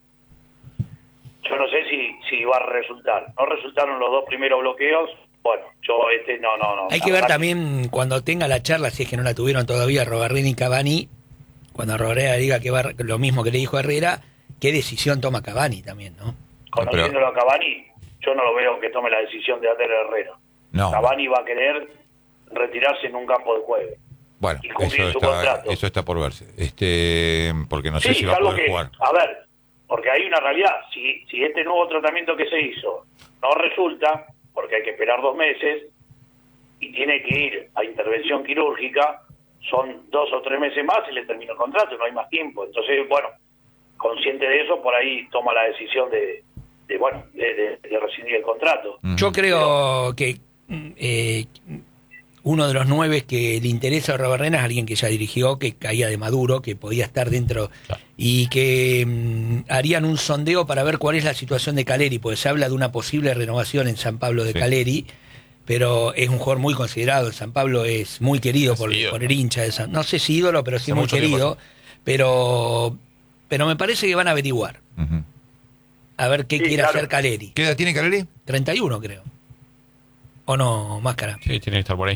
Speaker 13: yo no sé si si va a resultar. No resultaron los dos primeros bloqueos. Bueno, yo este no, no, no.
Speaker 6: Hay que ver también cuando tenga la charla, si es que no la tuvieron todavía Robarrena y Cavani, cuando Robarrena diga que va lo mismo que le dijo Herrera, qué decisión toma Cavani también, ¿no?
Speaker 13: Conociéndolo a Cavani, yo no lo veo que tome la decisión de hacer Herrera.
Speaker 1: No.
Speaker 13: Cavani va a querer retirarse en un campo de juego.
Speaker 1: Bueno,
Speaker 13: y cumplir
Speaker 1: eso
Speaker 13: su
Speaker 1: está,
Speaker 13: contrato.
Speaker 1: eso está por verse. Este, porque no sé
Speaker 13: sí,
Speaker 1: si va a
Speaker 13: algo
Speaker 1: poder
Speaker 13: que,
Speaker 1: jugar.
Speaker 13: A ver, porque hay una realidad. Si, si este nuevo tratamiento que se hizo no resulta, porque hay que esperar dos meses, y tiene que ir a intervención quirúrgica, son dos o tres meses más y le termina el contrato, no hay más tiempo. Entonces, bueno, consciente de eso, por ahí toma la decisión de, de bueno, de, de, de rescindir el contrato.
Speaker 6: Yo creo que eh, uno de los nueve que le interesa a Robarrena es alguien que ya dirigió, que caía de Maduro, que podía estar dentro, claro. y que mm, harían un sondeo para ver cuál es la situación de Caleri, porque se habla de una posible renovación en San Pablo de sí. Caleri, pero es un jugador muy considerado. En San Pablo es muy querido por, por el hincha de San, no sé si ídolo, pero sí muy querido, pero pero me parece que van a averiguar. Uh-huh. A ver qué sí, quiere claro. hacer Caleri.
Speaker 1: ¿Qué edad tiene Caleri?
Speaker 6: treinta y uno, creo. ¿O no, Máscara?
Speaker 2: Sí, tiene que estar por ahí.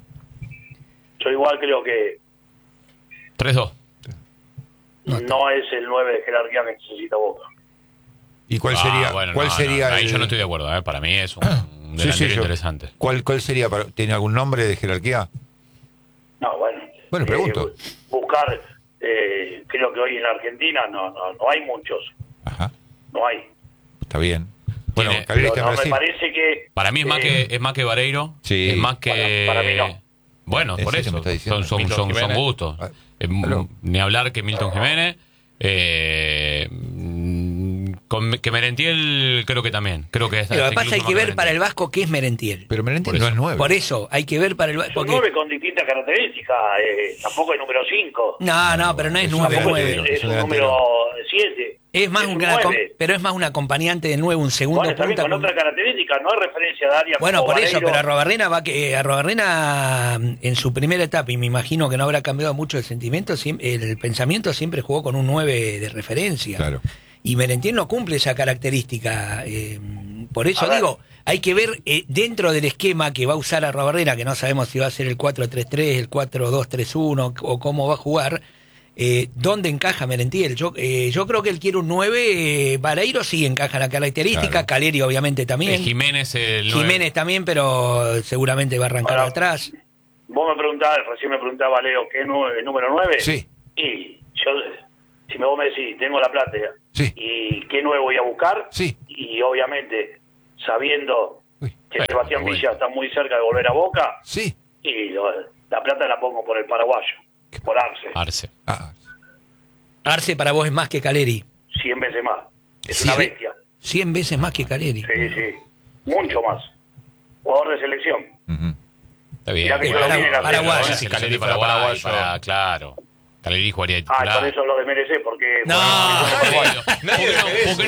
Speaker 13: Yo igual creo que...
Speaker 2: tres dos.
Speaker 13: No, no es el nueve de jerarquía que necesita Boca.
Speaker 1: ¿Y cuál sería?
Speaker 2: Ah, bueno,
Speaker 1: ¿Cuál
Speaker 2: no,
Speaker 1: sería
Speaker 2: no, ahí
Speaker 1: el...
Speaker 2: yo no estoy de acuerdo, ¿eh? Para mí es un
Speaker 1: ah,
Speaker 2: delantero
Speaker 1: sí, sí,
Speaker 2: interesante.
Speaker 1: ¿Cuál, ¿Cuál sería? Para... ¿Tiene algún nombre de jerarquía?
Speaker 13: No, bueno.
Speaker 1: Bueno, pregunto.
Speaker 13: Eh, buscar, eh, creo que hoy en la Argentina no, no, no hay muchos.
Speaker 1: Ajá.
Speaker 13: No hay.
Speaker 1: Está bien. Bueno,
Speaker 13: Caleri está en Brasil. Me parece que...
Speaker 2: Para mí es más,
Speaker 13: eh,
Speaker 2: que, es más que Vareiro.
Speaker 1: Sí.
Speaker 2: Es más que...
Speaker 13: Para, para mí no.
Speaker 2: Bueno, por eso. Son, son, son, son gustos. Eh, ni hablar que Milton Jiménez. Eh, Con, que Merentiel creo que también. Creo que es,
Speaker 6: Pero lo que
Speaker 2: hasta
Speaker 6: pasa hay
Speaker 2: incluso
Speaker 6: que
Speaker 2: más
Speaker 6: ver para el Vasco qué es Merentiel.
Speaker 1: Pero Merentiel
Speaker 2: Por
Speaker 1: no
Speaker 2: eso.
Speaker 1: es nueve.
Speaker 6: Por eso, hay que ver para el Vasco.
Speaker 13: Son nueve con distintas características. Eh, tampoco es número cinco.
Speaker 6: No, no, pero no es
Speaker 1: Es
Speaker 6: nueve,
Speaker 1: una
Speaker 6: nueve.
Speaker 13: Es, es un número siete.
Speaker 6: Es más
Speaker 13: es
Speaker 6: un,
Speaker 13: un
Speaker 6: una,
Speaker 13: nueve.
Speaker 6: pero es más un acompañante del nueve, un segundo
Speaker 13: Bueno, también
Speaker 6: punta.
Speaker 13: con
Speaker 6: con-
Speaker 13: otra característica, no hay referencia de área.
Speaker 6: Bueno,
Speaker 13: como
Speaker 6: por eso,
Speaker 13: Vareiro.
Speaker 6: pero Arrobarrena va que Arrobarrena en su primera etapa, y me imagino que no habrá cambiado mucho el sentimiento, siem- el pensamiento siempre jugó con un nueve de referencia.
Speaker 1: Claro.
Speaker 6: Y Merentiel no cumple esa característica. eh, por eso
Speaker 13: A ver.
Speaker 6: digo, hay que ver eh, dentro del esquema que va a usar Arrobarrena, que no sabemos si va a ser el cuatro tres tres, el cuatro dos tres uno o cómo va a jugar, eh, dónde encaja Merentiel. Yo eh, yo creo que él quiere un nueve, eh, Vareiro sí encaja en la característica,
Speaker 1: Claro.
Speaker 6: Caleri obviamente también.
Speaker 2: Eh, Jiménez el nueve.
Speaker 6: Jiménez también, pero seguramente va a arrancar
Speaker 13: Ahora,
Speaker 6: atrás.
Speaker 13: Vos me preguntabas, recién me preguntaba Leo, ¿qué es nueve- número nueve?
Speaker 1: Sí.
Speaker 13: Y yo, si me vos me decís, tengo la plata,
Speaker 1: Sí.
Speaker 13: ¿y qué nueve voy a buscar?
Speaker 1: Sí.
Speaker 13: Y obviamente, sabiendo
Speaker 1: Uy.
Speaker 13: que
Speaker 2: Bueno,
Speaker 13: Sebastián
Speaker 2: bueno.
Speaker 13: Villa está muy cerca de volver a Boca,
Speaker 1: Sí.
Speaker 13: y lo- la plata la pongo por el paraguayo, por Arce,
Speaker 2: Arce.
Speaker 1: Ah,
Speaker 6: Arce para vos es más que Caleri.
Speaker 13: cien veces más. Es
Speaker 6: Sí.
Speaker 13: una bestia.
Speaker 6: Cien veces más que Caleri.
Speaker 13: Sí, sí. Mucho más. Jugador de selección.
Speaker 1: ujú.
Speaker 2: Está bien.
Speaker 13: Mirá que yo
Speaker 2: Bueno,
Speaker 13: lo vine a hacer.
Speaker 6: Paraguayo.
Speaker 2: bueno, si Caleri fuera Paraguay, para, claro. Caleri jugaría de
Speaker 13: Ah,
Speaker 2: titular.
Speaker 13: por eso lo desmerecé, porque...
Speaker 6: No.
Speaker 13: porque-
Speaker 2: ¿Por qué no? ¿Por qué